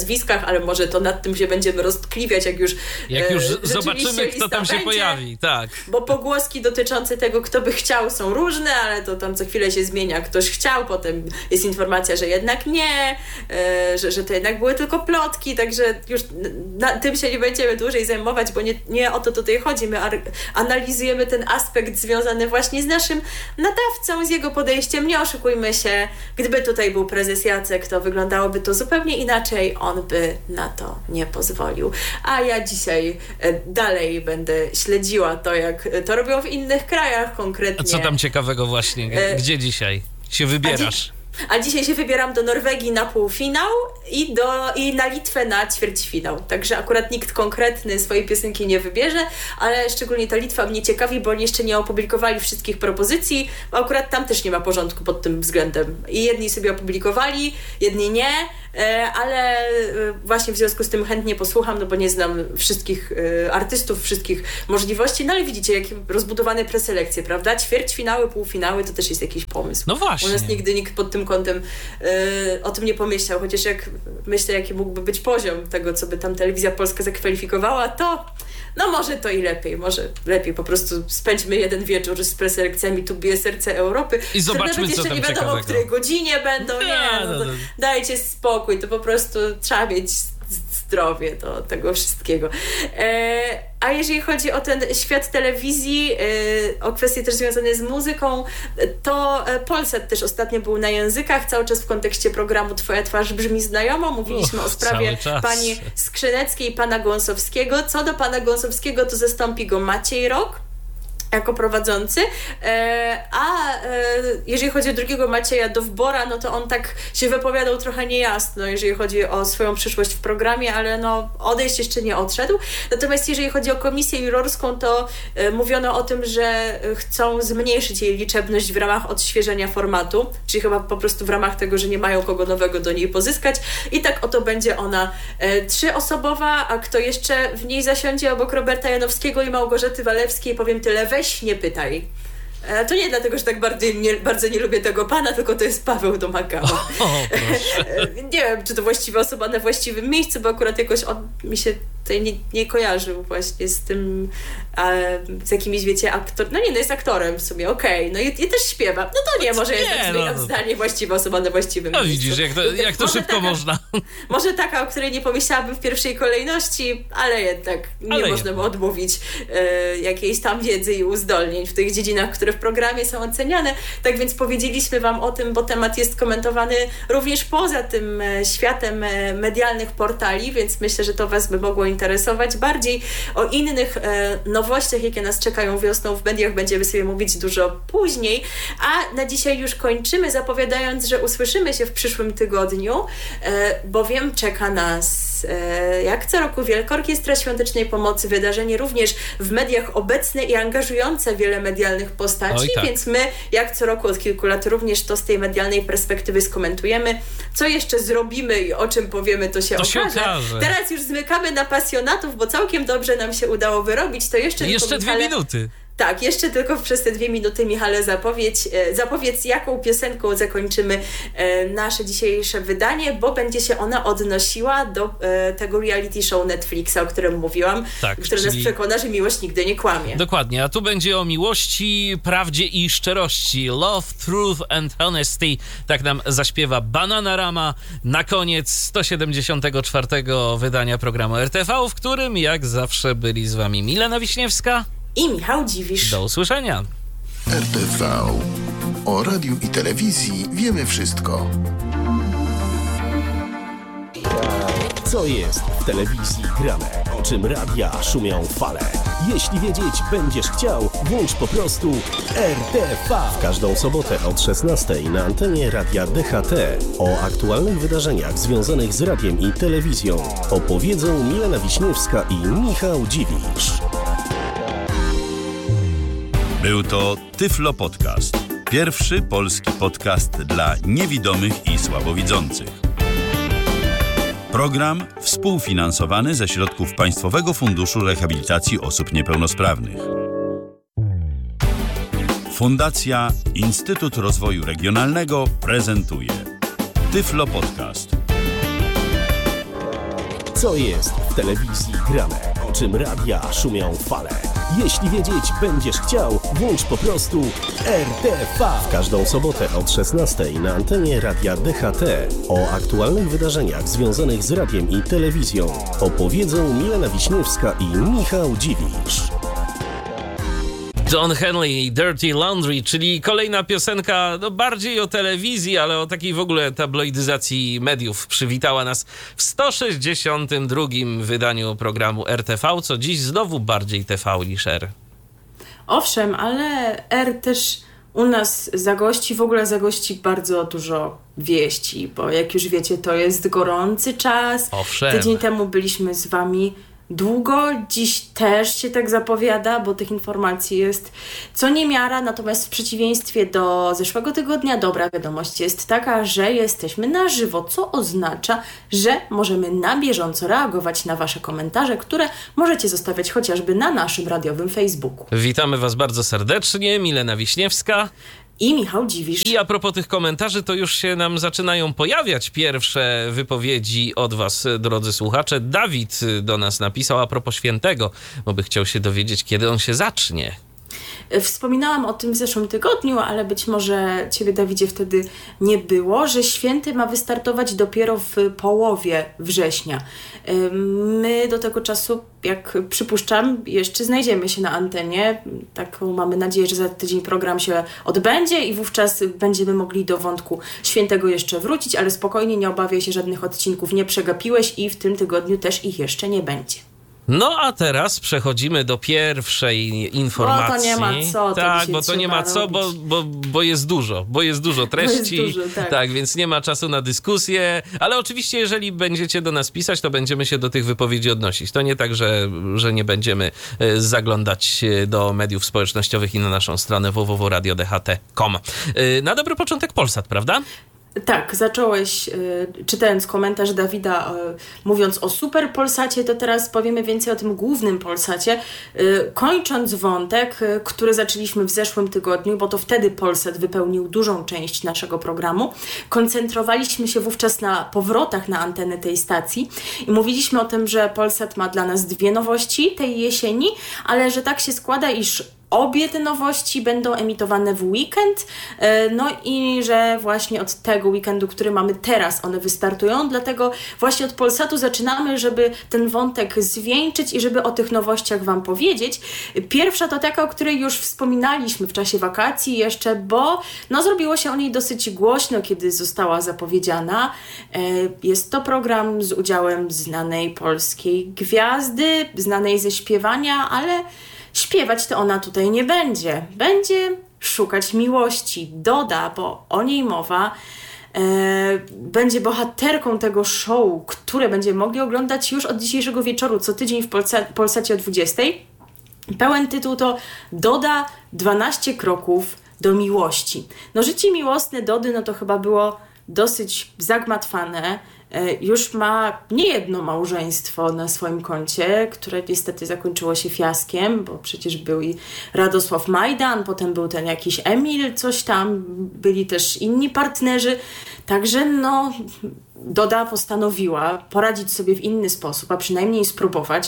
newsach, ale może to nad tym się będziemy roztkliwiać, jak już Jak już e, zobaczymy, kto tam się będzie, pojawi, tak. Bo pogłoski dotyczące tego, kto by chciał, są różne, ale to tam co chwilę się zmienia. Ktoś chciał, potem jest informacja, że jednak nie, e, że, że to jednak były tylko plotki, także już na tym się nie będziemy dłużej zajmować, bo nie, nie o to tutaj chodzi. My ar- analizujemy ten aspekt związany właśnie z naszym nadawcą, z jego podejściem. Nie oszukujmy się, gdyby tutaj był prezes Jacek, to wyglądałoby to zupełnie inaczej. On by na to nie pozwolił. A ja dzisiaj e, dalej będę śledziła to, jak to robią w innych krajach konkretnie. A co tam ciekawego właśnie? Gdzie dzisiaj się wybierasz? A dzisiaj się wybieram do Norwegii na półfinał i, do, i na Litwę na ćwierćfinał. Także akurat nikt konkretny swojej piosenki nie wybierze, ale szczególnie ta Litwa mnie ciekawi, bo oni jeszcze nie opublikowali wszystkich propozycji, bo akurat tam też nie ma porządku pod tym względem. I jedni sobie opublikowali, jedni nie, ale właśnie w związku z tym chętnie posłucham, no bo nie znam wszystkich artystów, wszystkich możliwości, no ale widzicie, jakie rozbudowane preselekcje, prawda? Ćwierćfinały, półfinały, to też jest jakiś pomysł. No właśnie. U nas nigdy nikt pod tym kątem yy, o tym nie pomyślał, chociaż jak myślę, jaki mógłby być poziom tego, co by tam Telewizja Polska zakwalifikowała, to no może to i lepiej, może lepiej po prostu spędźmy jeden wieczór z preselekcjami Tu bije serce Europy, i zobaczmy, nawet co jeszcze tam nie wiadomo, ciekawego. o której godzinie będą, nie, Nie, no to no, no. dajcie spokój, to po prostu trzeba mieć zdrowie do tego wszystkiego. E, a jeżeli chodzi o ten świat telewizji, e, o kwestie też związane z muzyką, to Polsat też ostatnio był na językach, cały czas w kontekście programu Twoja twarz brzmi znajomo. Mówiliśmy Uch, o sprawie pani Skrzyneckiej i pana Gąsowskiego. Co do pana Gąsowskiego, to zastąpi go Maciej Rok jako prowadzący, a jeżeli chodzi o drugiego Macieja Dowbora, no to on tak się wypowiadał trochę niejasno, jeżeli chodzi o swoją przyszłość w programie, ale no odejść jeszcze nie odszedł. Natomiast jeżeli chodzi o komisję jurorską, to mówiono o tym, że chcą zmniejszyć jej liczebność w ramach odświeżenia formatu, czyli chyba po prostu w ramach tego, że nie mają kogo nowego do niej pozyskać i tak oto będzie ona trzyosobowa, a kto jeszcze w niej zasiądzie obok Roberta Janowskiego i Małgorzaty Walewskiej, powiem tyle, weź nie pytaj. To nie dlatego, że tak bardzo nie, bardzo nie lubię tego pana, tylko to jest Paweł Domagała. Nie wiem, czy to właściwa osoba na właściwym miejscu, bo akurat jakoś on mi się tutaj nie, nie kojarzył właśnie z tym, a, z jakimiś, wiecie, aktor... No nie, no jest aktorem w sumie, okej, okay. No i, i też śpiewa. No to nie, może nie, jednak zmieniam no. zdanie, właściwa osoba na właściwym no, miejscu. No widzisz, jak to, jak to szybko taka, można. Może taka, o której nie pomyślałabym w pierwszej kolejności, ale jednak nie ale można mu odmówić e, jakiejś tam wiedzy i uzdolnień w tych dziedzinach, które w programie są oceniane. Tak więc powiedzieliśmy wam o tym, bo temat jest komentowany również poza tym e, światem e, medialnych portali, więc myślę, że to was by mogło interesować. Bardziej o innych e, nowościach, jakie nas czekają wiosną w mediach, będziemy sobie mówić dużo później, a na dzisiaj już kończymy, zapowiadając, że usłyszymy się w przyszłym tygodniu, e, bowiem czeka nas e, jak co roku Wielka Orkiestra Świątecznej Pomocy, wydarzenie również w mediach obecne i angażujące wiele medialnych postaci, Oj, tak. Więc my jak co roku od kilku lat również to z tej medialnej perspektywy skomentujemy. Co jeszcze zrobimy i o czym powiemy, to się, to okaże. się okaże. Teraz już zmykamy na pasjonatów, bo całkiem dobrze nam się udało wyrobić. To jeszcze Jeszcze Michale, dwie minuty. Tak, jeszcze tylko przez te dwie minuty, Michale, zapowiedź, zapowiedz, jaką piosenką zakończymy nasze dzisiejsze wydanie, bo będzie się ona odnosiła do tego reality show Netflixa, o którym mówiłam, tak, który czyli... nas przekona, że miłość nigdy nie kłamie. Dokładnie, a tu będzie o miłości, prawdzie i szczerości. Love, Truth and Honesty. Tak nam zaśpiewa Bananarama na koniec sto siedemdziesiątego czwartego wydania programu R T V, w którym jak zawsze byli z wami Milena Wiśniewska i Michał Dziwisz. Do usłyszenia. R T V. O radiu i telewizji wiemy wszystko. Co jest w telewizji grane? O czym radia szumią fale? Jeśli wiedzieć będziesz chciał, włącz po prostu R T V. W każdą sobotę od szesnastej na antenie Radia D H T o aktualnych wydarzeniach związanych z radiem i telewizją opowiedzą Milena Wiśniewska i Michał Dziwisz. Był to Tyflo Podcast. Pierwszy polski podcast dla niewidomych i słabowidzących. Program współfinansowany ze środków Państwowego Funduszu Rehabilitacji Osób Niepełnosprawnych. Fundacja Instytut Rozwoju Regionalnego prezentuje Tyflo Podcast. Co jest w telewizji grane? O czym radia szumią fale? Jeśli wiedzieć będziesz chciał, włącz po prostu R T V. W każdą sobotę od szesnastej na antenie Radia D H T o aktualnych wydarzeniach związanych z radiem i telewizją opowiedzą Milena Wiśniewska i Michał Dziwisz. Don Henley, Dirty Laundry, czyli kolejna piosenka, no bardziej o telewizji, ale o takiej w ogóle tabloidyzacji mediów. Przywitała nas w sto sześćdziesiątym drugim wydaniu programu R T V, co dziś znowu bardziej T V niż R. Owszem, ale R też u nas zagości, w ogóle zagości bardzo dużo wieści, bo jak już wiecie, to jest gorący czas. Owszem. Tydzień temu byliśmy z wami długo, dziś też się tak zapowiada, bo tych informacji jest co niemiara, natomiast w przeciwieństwie do zeszłego tygodnia dobra wiadomość jest taka, że jesteśmy na żywo, co oznacza, że możemy na bieżąco reagować na wasze komentarze, które możecie zostawiać chociażby na naszym radiowym Facebooku. Witamy was bardzo serdecznie, Milena Wiśniewska i Michał Dziwisz. I a propos tych komentarzy, to już się nam zaczynają pojawiać pierwsze wypowiedzi od was, drodzy słuchacze. Dawid do nas napisał a propos świętego, bo by chciał się dowiedzieć, kiedy on się zacznie. Wspominałam o tym w zeszłym tygodniu, ale być może ciebie, Dawidzie, wtedy nie było, że święty ma wystartować dopiero w połowie września. My do tego czasu, jak przypuszczam, jeszcze znajdziemy się na antenie. Taką mamy nadzieję, że za tydzień program się odbędzie i wówczas będziemy mogli do wątku świętego jeszcze wrócić, ale spokojnie, nie obawiaj się, żadnych odcinków nie przegapiłeś i w tym tygodniu też ich jeszcze nie będzie. No a teraz przechodzimy do pierwszej informacji. Bo to nie ma co. To tak, bo to nie ma co, bo, bo, bo jest dużo, bo jest dużo treści. Jest dużo, tak. tak, więc nie ma czasu na dyskusję, ale oczywiście jeżeli będziecie do nas pisać, to będziemy się do tych wypowiedzi odnosić. To nie tak, że, że nie będziemy zaglądać do mediów społecznościowych i na naszą stronę w w w kropka radio d h t kropka com. Na dobry początek Polsat, prawda? Tak, zacząłeś y, czytając komentarz Dawida y, mówiąc o super Polsacie, to teraz powiemy więcej o tym głównym Polsacie. Y, kończąc wątek, y, który zaczęliśmy w zeszłym tygodniu, bo to wtedy Polsat wypełnił dużą część naszego programu, koncentrowaliśmy się wówczas na powrotach na antenę tej stacji i mówiliśmy o tym, że Polsat ma dla nas dwie nowości tej jesieni, ale że tak się składa, iż obie te nowości będą emitowane w weekend, no i że właśnie od tego weekendu, który mamy teraz, one wystartują, dlatego właśnie od Polsatu zaczynamy, żeby ten wątek zwieńczyć i żeby o tych nowościach wam powiedzieć. Pierwsza to taka, o której już wspominaliśmy w czasie wakacji jeszcze, bo no zrobiło się o niej dosyć głośno, kiedy została zapowiedziana. Jest to program z udziałem znanej polskiej gwiazdy, znanej ze śpiewania, ale śpiewać to ona tutaj nie będzie. Będzie szukać miłości. Doda, bo o niej mowa, e, będzie bohaterką tego show, które będziemy mogli oglądać już od dzisiejszego wieczoru, co tydzień w Polsa- Polsacie o dwudziestej. Pełen tytuł to Doda dwanaście kroków do miłości. No życie miłosne Dody, no to chyba było dosyć zagmatwane. Już ma niejedno małżeństwo na swoim koncie, które niestety zakończyło się fiaskiem, bo przecież był i Radosław Majdan, potem był ten jakiś Emil, coś tam, byli też inni partnerzy. Także no, Doda postanowiła poradzić sobie w inny sposób, a przynajmniej spróbować.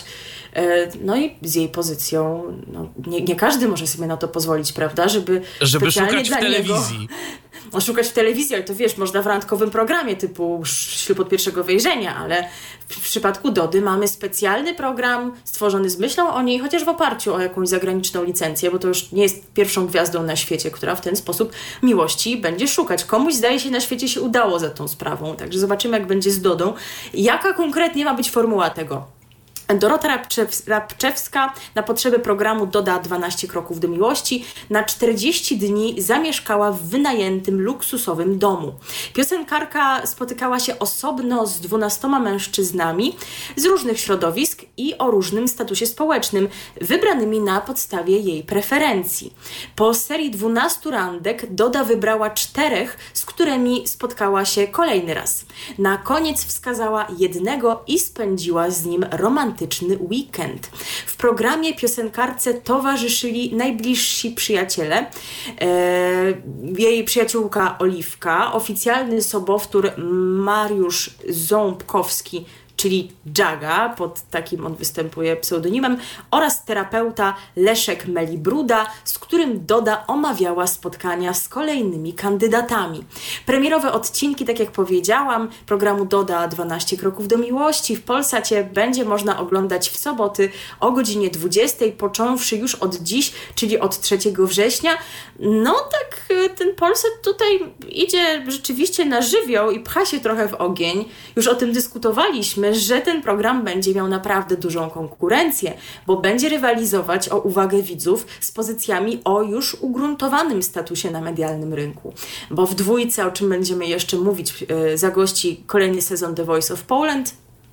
No i z jej pozycją, no, nie, nie każdy może sobie na to pozwolić, prawda, żeby Żeby specjalnie szukać dla w telewizji. Niego, no, szukać w telewizji, ale to wiesz, można w randkowym programie typu Ślub od pierwszego wejrzenia, ale w przypadku Dody mamy specjalny program stworzony z myślą o niej, chociaż w oparciu o jakąś zagraniczną licencję, bo to już nie jest pierwszą gwiazdą na świecie, która w ten sposób miłości będzie szukać. Komuś, zdaje się, na świecie się udało za tą sprawą, także zobaczymy, jak będzie z Dodą. Jaka konkretnie ma być formuła tego? Dorota Rabczew- Rabczewska na potrzeby programu Doda dwanaście kroków do miłości na czterdzieści dni zamieszkała w wynajętym, luksusowym domu. Piosenkarka spotykała się osobno z dwunastoma mężczyznami z różnych środowisk i o różnym statusie społecznym, wybranymi na podstawie jej preferencji. Po serii dwunastu randek Doda wybrała czterech, z którymi spotkała się kolejny raz. Na koniec wskazała jednego i spędziła z nim romantyczny weekend. W programie piosenkarce towarzyszyli najbliżsi przyjaciele, e, jej przyjaciółka Oliwka, oficjalny sobowtór Mariusz Ząbkowski, czyli Jaga, pod takim on występuje pseudonimem, oraz terapeuta Leszek Melibruda, z którym Doda omawiała spotkania z kolejnymi kandydatami. Premierowe odcinki, tak jak powiedziałam, programu Doda dwanaście kroków do miłości w Polsacie będzie można oglądać w soboty o godzinie dwudziestej, począwszy już od dziś, czyli od trzeciego września. No tak, ten Polsat tutaj idzie rzeczywiście na żywioł i pcha się trochę w ogień. Już o tym dyskutowaliśmy, że ten program będzie miał naprawdę dużą konkurencję, bo będzie rywalizować o uwagę widzów z pozycjami o już ugruntowanym statusie na medialnym rynku. Bo w dwójce, o czym będziemy jeszcze mówić, yy, zagości kolejny sezon The Voice of Poland.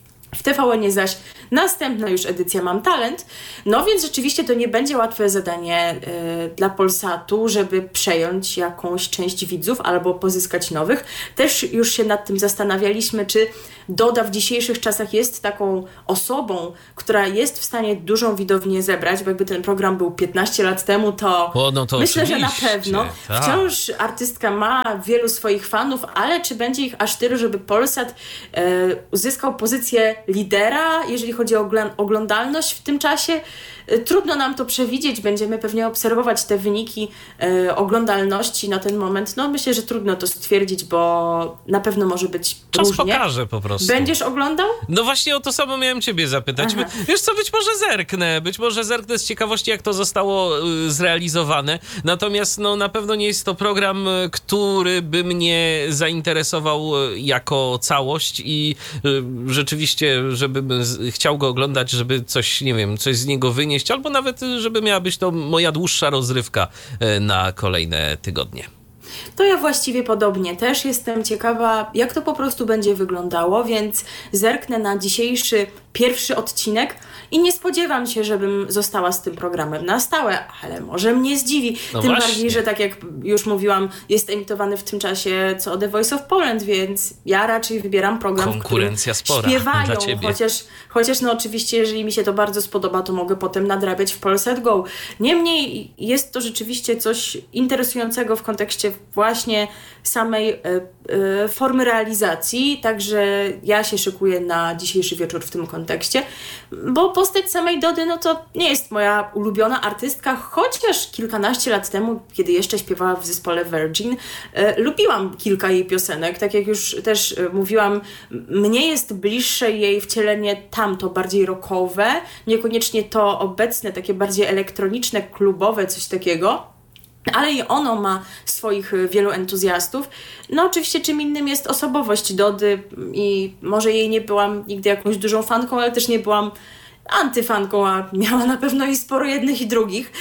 W T V N zaś następna już edycja Mam Talent. No więc rzeczywiście to nie będzie łatwe zadanie y, dla Polsatu, żeby przejąć jakąś część widzów albo pozyskać nowych. Też już się nad tym zastanawialiśmy, czy Doda w dzisiejszych czasach jest taką osobą, która jest w stanie dużą widownię zebrać, bo jakby ten program był piętnaście lat temu, to, o, no to myślę, że na pewno. Tak. Wciąż artystka ma wielu swoich fanów, ale czy będzie ich aż tylu, żeby Polsat y, uzyskał pozycję lidera, jeżeli chodzi o oglądalność w tym czasie? Trudno nam to przewidzieć, będziemy pewnie obserwować te wyniki e, oglądalności na ten moment. No myślę, że trudno to stwierdzić, bo na pewno może być Czas różnie. pokaże po prostu. Będziesz oglądał? No właśnie o to samo miałem ciebie zapytać. Aha. Wiesz co, być może zerknę, być może zerknę z ciekawości, jak to zostało y, zrealizowane. Natomiast no na pewno nie jest to program, który by mnie zainteresował y, jako całość i y, rzeczywiście, żebym z, chciał go oglądać, żeby coś, nie wiem, coś z niego wynieść, albo nawet, żeby miała być to moja dłuższa rozrywka na kolejne tygodnie. To ja właściwie podobnie. Też jestem ciekawa, jak to po prostu będzie wyglądało, więc zerknę na dzisiejszy pierwszy odcinek i nie spodziewam się, żebym została z tym programem na stałe, ale może mnie zdziwi. No tym właśnie. bardziej, że tak jak już mówiłam, jest emitowany w tym czasie co The Voice of Poland, więc ja raczej wybieram program, Konkurencja w którym spora śpiewają, dla ciebie. chociaż, chociaż no oczywiście, jeżeli mi się to bardzo spodoba, to mogę potem nadrabiać w Polsat Go. Niemniej jest to rzeczywiście coś interesującego w kontekście właśnie samej y, y, formy realizacji, także ja się szykuję na dzisiejszy wieczór w tym kontekście, bo postać samej Dody, no to nie jest moja ulubiona artystka, chociaż kilkanaście lat temu, kiedy jeszcze śpiewała w zespole Virgin, y, lubiłam kilka jej piosenek, tak jak już też y, mówiłam, mnie jest bliższe jej wcielenie tamto, bardziej rockowe, niekoniecznie to obecne, takie bardziej elektroniczne, klubowe, coś takiego. Ale i ono ma swoich wielu entuzjastów. No oczywiście czym innym jest osobowość Dody i może jej nie byłam nigdy jakąś dużą fanką, ale też nie byłam antyfanką, a miała na pewno i sporo jednych i drugich.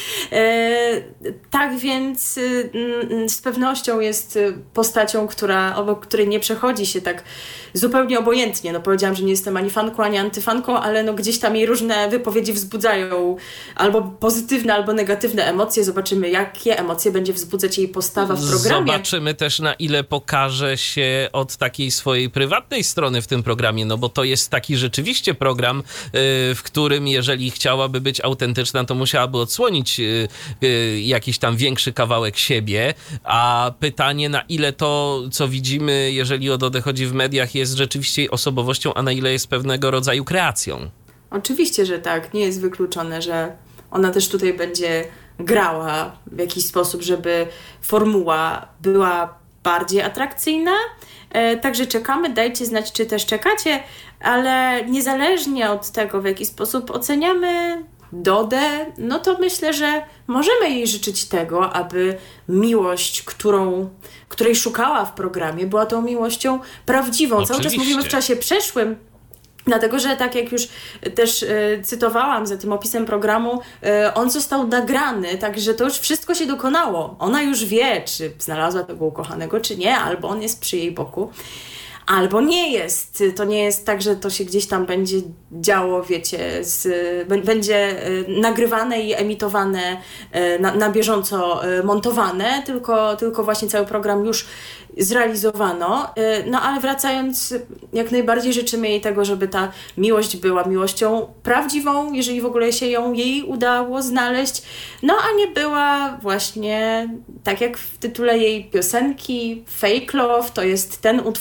E, tak więc y, y, z pewnością jest postacią, która, obok której nie przechodzi się tak zupełnie obojętnie. No powiedziałam, że nie jestem ani fanką, ani antyfanką, ale no gdzieś tam jej różne wypowiedzi wzbudzają albo pozytywne, albo negatywne emocje. Zobaczymy, jakie emocje będzie wzbudzać jej postawa w programie. Zobaczymy też, na ile pokaże się od takiej swojej prywatnej strony w tym programie, no bo to jest taki rzeczywiście program, yy, w którym jeżeli chciałaby być autentyczna, to musiałaby odsłonić yy, yy, jakiś tam większy kawałek siebie, a pytanie, na ile to, co widzimy, jeżeli o Dodę chodzi w mediach, jest rzeczywiście jej osobowością, a na ile jest pewnego rodzaju kreacją. Oczywiście, że tak. Nie jest wykluczone, że ona też tutaj będzie grała w jakiś sposób, żeby formuła była bardziej atrakcyjna. E, także czekamy, dajcie znać, czy też czekacie, ale niezależnie od tego, w jaki sposób oceniamy Dodę, no to myślę, że możemy jej życzyć tego, aby miłość, którą, której szukała w programie, była tą miłością prawdziwą. Oczywiście. Cały czas mówimy w czasie przeszłym, dlatego, że tak jak już też y, cytowałam za tym opisem programu, y, on został nagrany, także to już wszystko się dokonało. Ona już wie, czy znalazła tego ukochanego, czy nie, albo on jest przy jej boku, albo nie jest. To nie jest tak, że to się gdzieś tam będzie działo, wiecie, z, b- będzie y, nagrywane i emitowane, y, na, na bieżąco y, montowane, tylko, tylko właśnie cały program już zrealizowano. No ale wracając, jak najbardziej życzymy jej tego, żeby ta miłość była miłością prawdziwą, jeżeli w ogóle się ją jej udało znaleźć, no a nie była właśnie, tak jak w tytule jej piosenki, Fake Love, to jest ten utwór,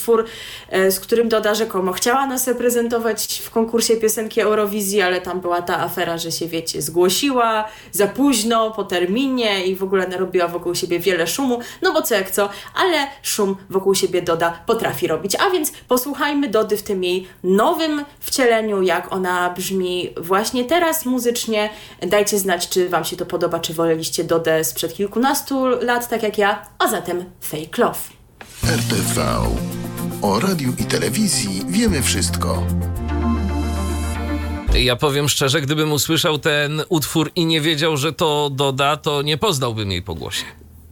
z którym Doda rzekomo chciała nas reprezentować w konkursie piosenki Eurowizji, ale tam była ta afera, że się, wiecie, zgłosiła za późno, po terminie i w ogóle narobiła wokół siebie wiele szumu, no bo co jak co, ale szum wokół siebie Doda potrafi robić. A więc posłuchajmy Dody w tym jej nowym wcieleniu, jak ona brzmi właśnie teraz muzycznie. Dajcie znać, czy wam się to podoba, czy woleliście Dodę sprzed kilkunastu lat, tak jak ja, a zatem Fake Love. R T V. O radiu i telewizji wiemy wszystko. Ja powiem szczerze, gdybym usłyszał ten utwór i nie wiedział, że to Doda, to nie poznałbym jej po głosie.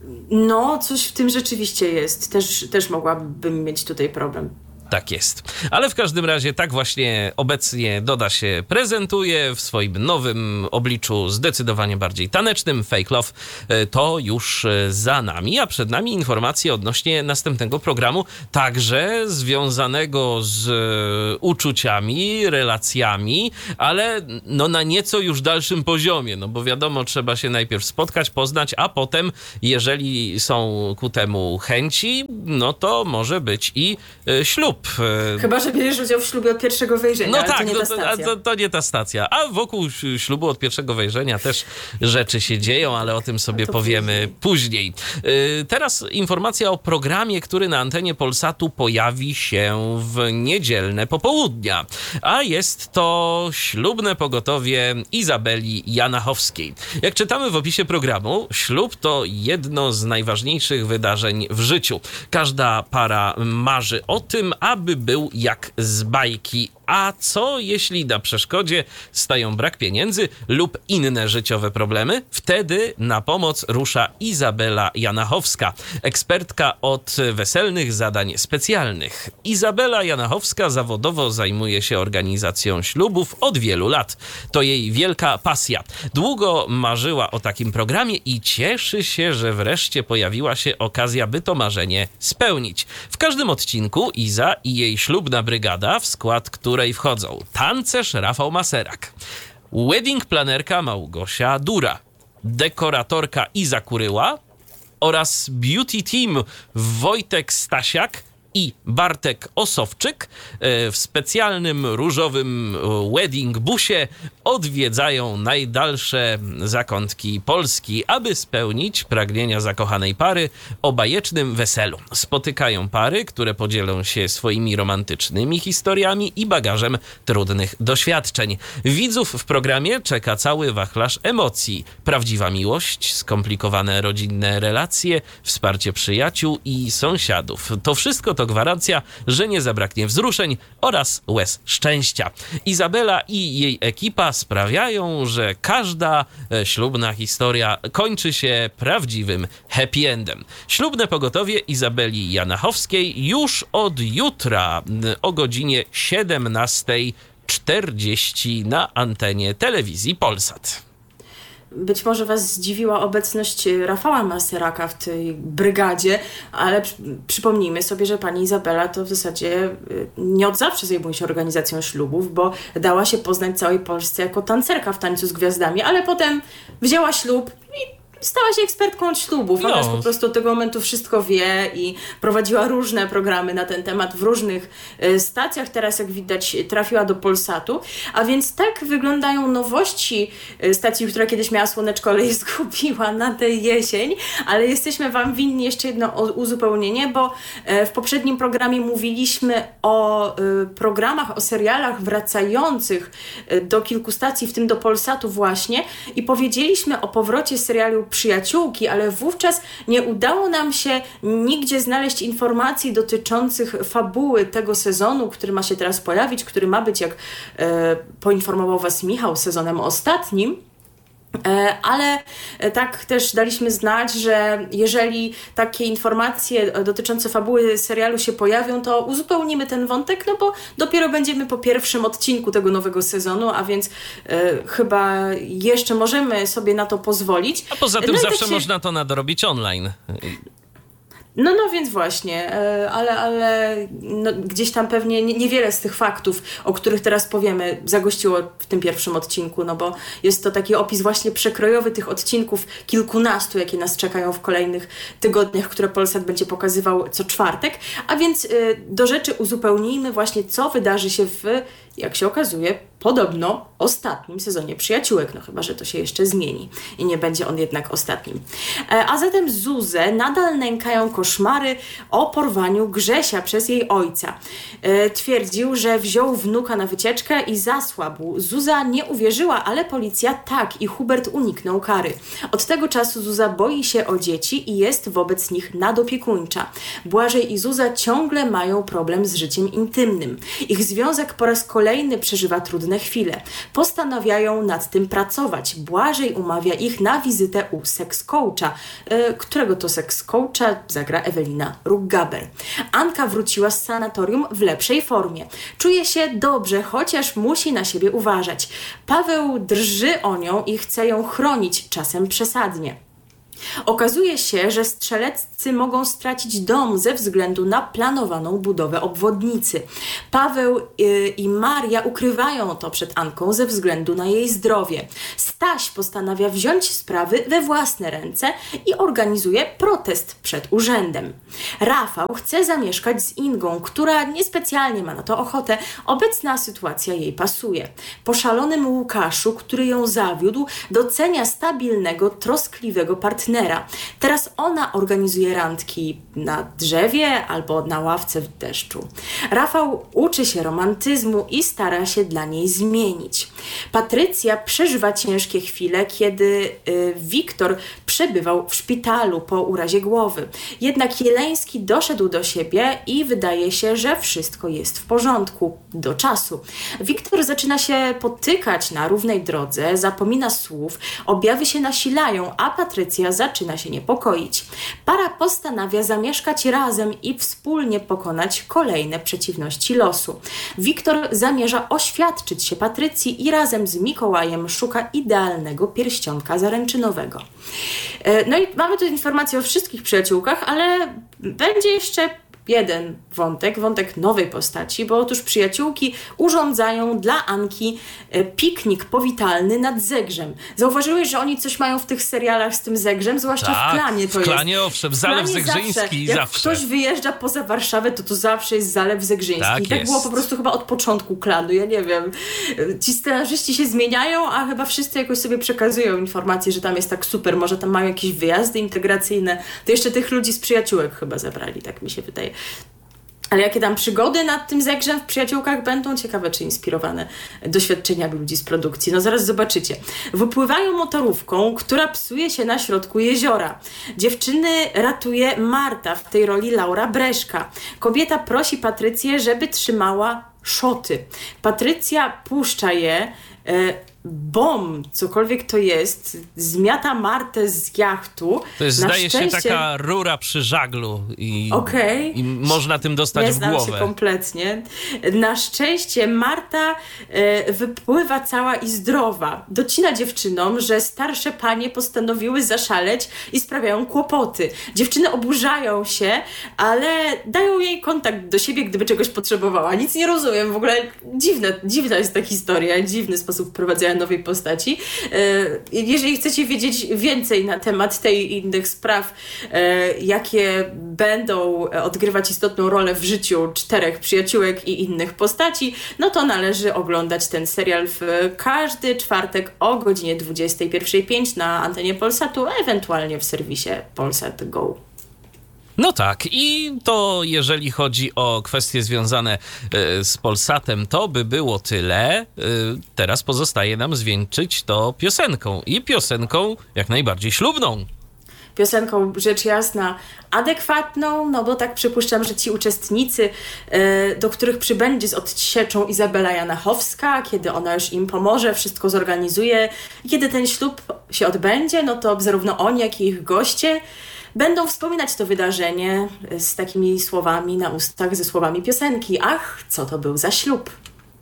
No, coś w tym rzeczywiście jest. Też, też mogłabym mieć tutaj problem. Tak jest. Ale w każdym razie tak właśnie obecnie Doda się prezentuje w swoim nowym obliczu, zdecydowanie bardziej tanecznym. Fake Love to już za nami, a przed nami informacje odnośnie następnego programu, także związanego z uczuciami, relacjami, ale no na nieco już dalszym poziomie, no bo wiadomo, trzeba się najpierw spotkać, poznać, a potem, jeżeli są ku temu chęci, no to może być i ślub. Chyba, że bierzesz udział w ślubie od pierwszego wejrzenia, no ale tak, to nie ta to, stacja. to, to nie ta stacja. A wokół ślubu od pierwszego wejrzenia też rzeczy się dzieją, ale o tym sobie powiemy później. później. Teraz informacja o programie, który na antenie Polsatu pojawi się w niedzielne popołudnia. A jest to ślubne pogotowie Izabeli Janachowskiej. Jak czytamy w opisie programu, ślub to jedno z najważniejszych wydarzeń w życiu. Każda para marzy o tym, aby był jak z bajki. A co jeśli na przeszkodzie stają brak pieniędzy lub inne życiowe problemy? Wtedy na pomoc rusza Izabela Janachowska, ekspertka od weselnych zadań specjalnych. Izabela Janachowska zawodowo zajmuje się organizacją ślubów od wielu lat. To jej wielka pasja. Długo marzyła o takim programie i cieszy się, że wreszcie pojawiła się okazja, by to marzenie spełnić. W każdym odcinku Iza i jej ślubna brygada, w skład której wchodzą tancerz Rafał Maserak, wedding planerka Małgosia Dura, dekoratorka Iza Kuryła oraz beauty team Wojtek Stasiak i Bartek Osowczyk w specjalnym różowym wedding busie odwiedzają najdalsze zakątki Polski, aby spełnić pragnienia zakochanej pary o bajecznym weselu. Spotykają pary, które podzielą się swoimi romantycznymi historiami i bagażem trudnych doświadczeń. Widzów w programie czeka cały wachlarz emocji. Prawdziwa miłość, skomplikowane rodzinne relacje, wsparcie przyjaciół i sąsiadów. To wszystko to gwarancja, że nie zabraknie wzruszeń oraz łez szczęścia. Izabela i jej ekipa sprawiają, że każda ślubna historia kończy się prawdziwym happy endem. Ślubne pogotowie Izabeli Janachowskiej już od jutra o godzinie siedemnasta czterdzieści na antenie telewizji Polsat. Być może was zdziwiła obecność Rafała Maseraka w tej brygadzie, ale przy, przypomnijmy sobie, że pani Izabela to w zasadzie nie od zawsze zajmuje się organizacją ślubów, bo dała się poznać całej Polsce jako tancerka w Tańcu z Gwiazdami, ale potem wzięła ślub i stała się ekspertką od ślubów. Ona No. już po prostu od tego momentu wszystko wie i prowadziła różne programy na ten temat w różnych y, stacjach. Teraz, jak widać, trafiła do Polsatu. A więc tak wyglądają nowości y, stacji, która kiedyś miała słoneczko, ale je zgubiła na tę jesień. Ale jesteśmy wam winni jeszcze jedno uzupełnienie, bo y, w poprzednim programie mówiliśmy o y, programach, o serialach wracających y, do kilku stacji, w tym do Polsatu właśnie, i powiedzieliśmy o powrocie serialu Przyjaciółki, ale wówczas nie udało nam się nigdzie znaleźć informacji dotyczących fabuły tego sezonu, który ma się teraz pojawić, który ma być, jak e, poinformował was Michał, sezonem ostatnim. Ale tak też daliśmy znać, że jeżeli takie informacje dotyczące fabuły serialu się pojawią, to uzupełnimy ten wątek, no bo dopiero będziemy po pierwszym odcinku tego nowego sezonu, a więc e, chyba jeszcze możemy sobie na to pozwolić. A poza tym no zawsze tak się... można to nadrobić online. No, no więc właśnie, ale, ale no, gdzieś tam pewnie nie, niewiele z tych faktów, o których teraz powiemy, zagościło w tym pierwszym odcinku, no bo jest to taki opis właśnie przekrojowy tych odcinków kilkunastu, jakie nas czekają w kolejnych tygodniach, które Polsat będzie pokazywał co czwartek, a więc do rzeczy uzupełnijmy właśnie, co wydarzy się w, jak się okazuje, podobno ostatnim sezonie Przyjaciółek, no chyba że to się jeszcze zmieni i nie będzie on jednak ostatnim. A zatem Zuzę nadal nękają koszmary o porwaniu Grzesia przez jej ojca. E, twierdził, że wziął wnuka na wycieczkę i zasłabł. Zuza nie uwierzyła, ale policja tak i Hubert uniknął kary. Od tego czasu Zuza boi się o dzieci i jest wobec nich nadopiekuńcza. Błażej i Zuza ciągle mają problem z życiem intymnym. Ich związek po raz kolejny przeżywa trudne chwile. Postanawiają nad tym pracować. Błażej umawia ich na wizytę u seks coacha, yy, którego to seks coacha zagra Ewelina Ruggaber. Anka wróciła z sanatorium w lepszej formie. Czuje się dobrze, chociaż musi na siebie uważać. Paweł drży o nią i chce ją chronić, czasem przesadnie. Okazuje się, że strzeleccy mogą stracić dom ze względu na planowaną budowę obwodnicy. Paweł yy, i Maria ukrywają to przed Anką ze względu na jej zdrowie. Staś postanawia wziąć sprawy we własne ręce i organizuje protest przed urzędem. Rafał chce zamieszkać z Ingą, która niespecjalnie ma na to ochotę. Obecna sytuacja jej pasuje. Po szalonym Łukaszu, który ją zawiódł, docenia stabilnego, troskliwego partnera. Teraz ona organizuje randki na drzewie albo na ławce w deszczu. Rafał uczy się romantyzmu i stara się dla niej zmienić. Patrycja przeżywa ciężkie chwile, kiedy y, Wiktor przebywał w szpitalu po urazie głowy. Jednak Jeleński doszedł do siebie i wydaje się, że wszystko jest w porządku do czasu. Wiktor zaczyna się potykać na równej drodze, zapomina słów, objawy się nasilają, a Patrycja zaczyna się niepokoić. Para postanawia zamieszkać razem i wspólnie pokonać kolejne przeciwności losu. Wiktor zamierza oświadczyć się Patrycji i razem z Mikołajem szuka idealnego pierścionka zaręczynowego. No i mamy tu informacje o wszystkich przyjaciółkach, ale będzie jeszcze jeden wątek, wątek nowej postaci, bo otóż przyjaciółki urządzają dla Anki piknik powitalny nad Zegrzem. Zauważyłeś, że oni coś mają w tych serialach z tym Zegrzem, zwłaszcza tak, w Klanie to w Klanie jest. owszem, Zalew Zegrzyński zawsze. Jak zawsze. ktoś wyjeżdża poza Warszawę, to to zawsze jest Zalew Zegrzyński. Tak I tak jest. było po prostu chyba od początku Klanu, ja nie wiem. Ci scenarzyści się zmieniają, a chyba wszyscy jakoś sobie przekazują informacje, że tam jest tak super, może tam mają jakieś wyjazdy integracyjne. To jeszcze tych ludzi z Przyjaciółek chyba zabrali, tak mi się wydaje. Ale jakie tam przygody nad tym Zegrzem w Przyjaciółkach będą? Ciekawe, czy inspirowane doświadczeniami ludzi z produkcji. No zaraz zobaczycie. Wypływają motorówką, która psuje się na środku jeziora. Dziewczyny ratuje Marta, w tej roli Laura Breszka. Kobieta prosi Patrycję, żeby trzymała szoty. Patrycja puszcza je... Yy, Bom, cokolwiek to jest, zmiata Martę z jachtu. To jest, Na zdaje szczęście... się, taka rura przy żaglu i, okay. i można tym dostać Nie w znam głowę. się kompletnie. Na szczęście Marta e, wypływa cała i zdrowa. Docina dziewczynom, że starsze panie postanowiły zaszaleć i sprawiają kłopoty. Dziewczyny oburzają się, ale dają jej kontakt do siebie, gdyby czegoś potrzebowała. Nic nie rozumiem, w ogóle dziwne, dziwna jest ta historia, dziwny sposób prowadzenia nowej postaci. Jeżeli chcecie wiedzieć więcej na temat tej i innych spraw, jakie będą odgrywać istotną rolę w życiu czterech przyjaciółek i innych postaci, no to należy oglądać ten serial w każdy czwartek o godzinie dwudziestej pierwszej pięć na antenie Polsatu, a ewentualnie w serwisie Polsat Go. No tak, i to jeżeli chodzi o kwestie związane y, z Polsatem, to by było tyle. Y, teraz pozostaje nam zwieńczyć to piosenką i piosenką jak najbardziej ślubną. Piosenką rzecz jasna adekwatną, no bo tak przypuszczam, że ci uczestnicy, y, do których przybędzie z odsieczą Izabela Janachowska, kiedy ona już im pomoże, wszystko zorganizuje i kiedy ten ślub się odbędzie, no to zarówno oni, jak i ich goście będą wspominać to wydarzenie z takimi słowami na ustach, ze słowami piosenki. Ach, co to był za ślub.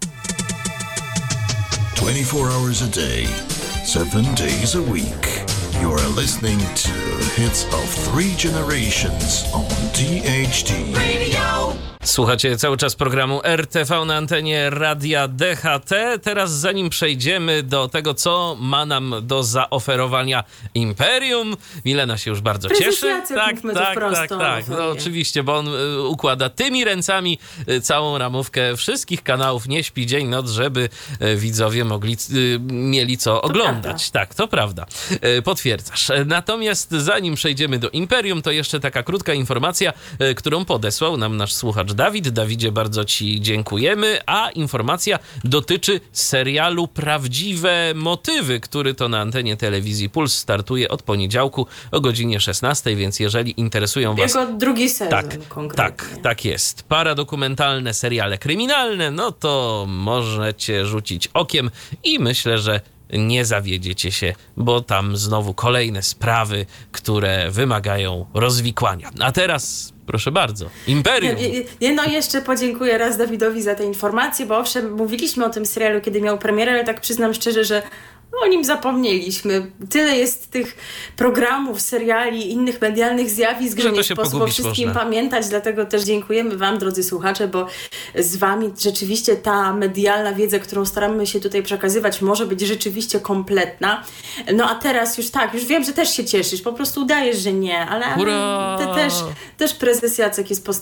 twenty-four hours a day, seven days a week. You are listening to Hits of Three Generations on T H D Radio. Słuchacie cały czas programu R T V na antenie Radia D H T. Teraz zanim przejdziemy do tego, co ma nam do zaoferowania Imperium, Milena się już bardzo Prezes cieszy. Jacek, tak, mówmy to tak, wprost, tak, on tak. No, oferuje. oczywiście, bo on y, układa tymi ręcami y, całą ramówkę wszystkich kanałów. Nie śpi dzień, noc, żeby y, widzowie mogli, y, mieli co oglądać. prawda. Tak, to prawda. Y, potwierdzasz. Natomiast zanim przejdziemy do Imperium, to jeszcze taka krótka informacja, y, którą podesłał nam nasz słuchacz Dawid. Dawidzie, bardzo ci dziękujemy, a informacja dotyczy serialu Prawdziwe Motywy, który to na antenie telewizji Puls startuje od poniedziałku o godzinie szesnastej, więc jeżeli interesują was... Jego drugi sezon Tak, konkretnie. tak, tak jest. Paradokumentalne seriale kryminalne, no to możecie rzucić okiem i myślę, że nie zawiedziecie się, bo tam znowu kolejne sprawy, które wymagają rozwikłania. A teraz, proszę bardzo, Imperium. Nie, nie, no jeszcze podziękuję raz Dawidowi za te informacje, bo owszem, mówiliśmy o tym serialu, kiedy miał premierę, ale tak przyznam szczerze, że o nim zapomnieliśmy. Tyle jest tych programów, seriali, innych medialnych zjawisk, że, Że to nie się sposób o pogubić wszystkim można. pamiętać, dlatego też dziękujemy wam, drodzy słuchacze, bo z wami rzeczywiście ta medialna wiedza, którą staramy się tutaj przekazywać, może być rzeczywiście kompletna. No a teraz już tak, już wiem, że też się cieszysz, po prostu udajesz, że nie, ale Hurra! te też, też prezes Jacek jest po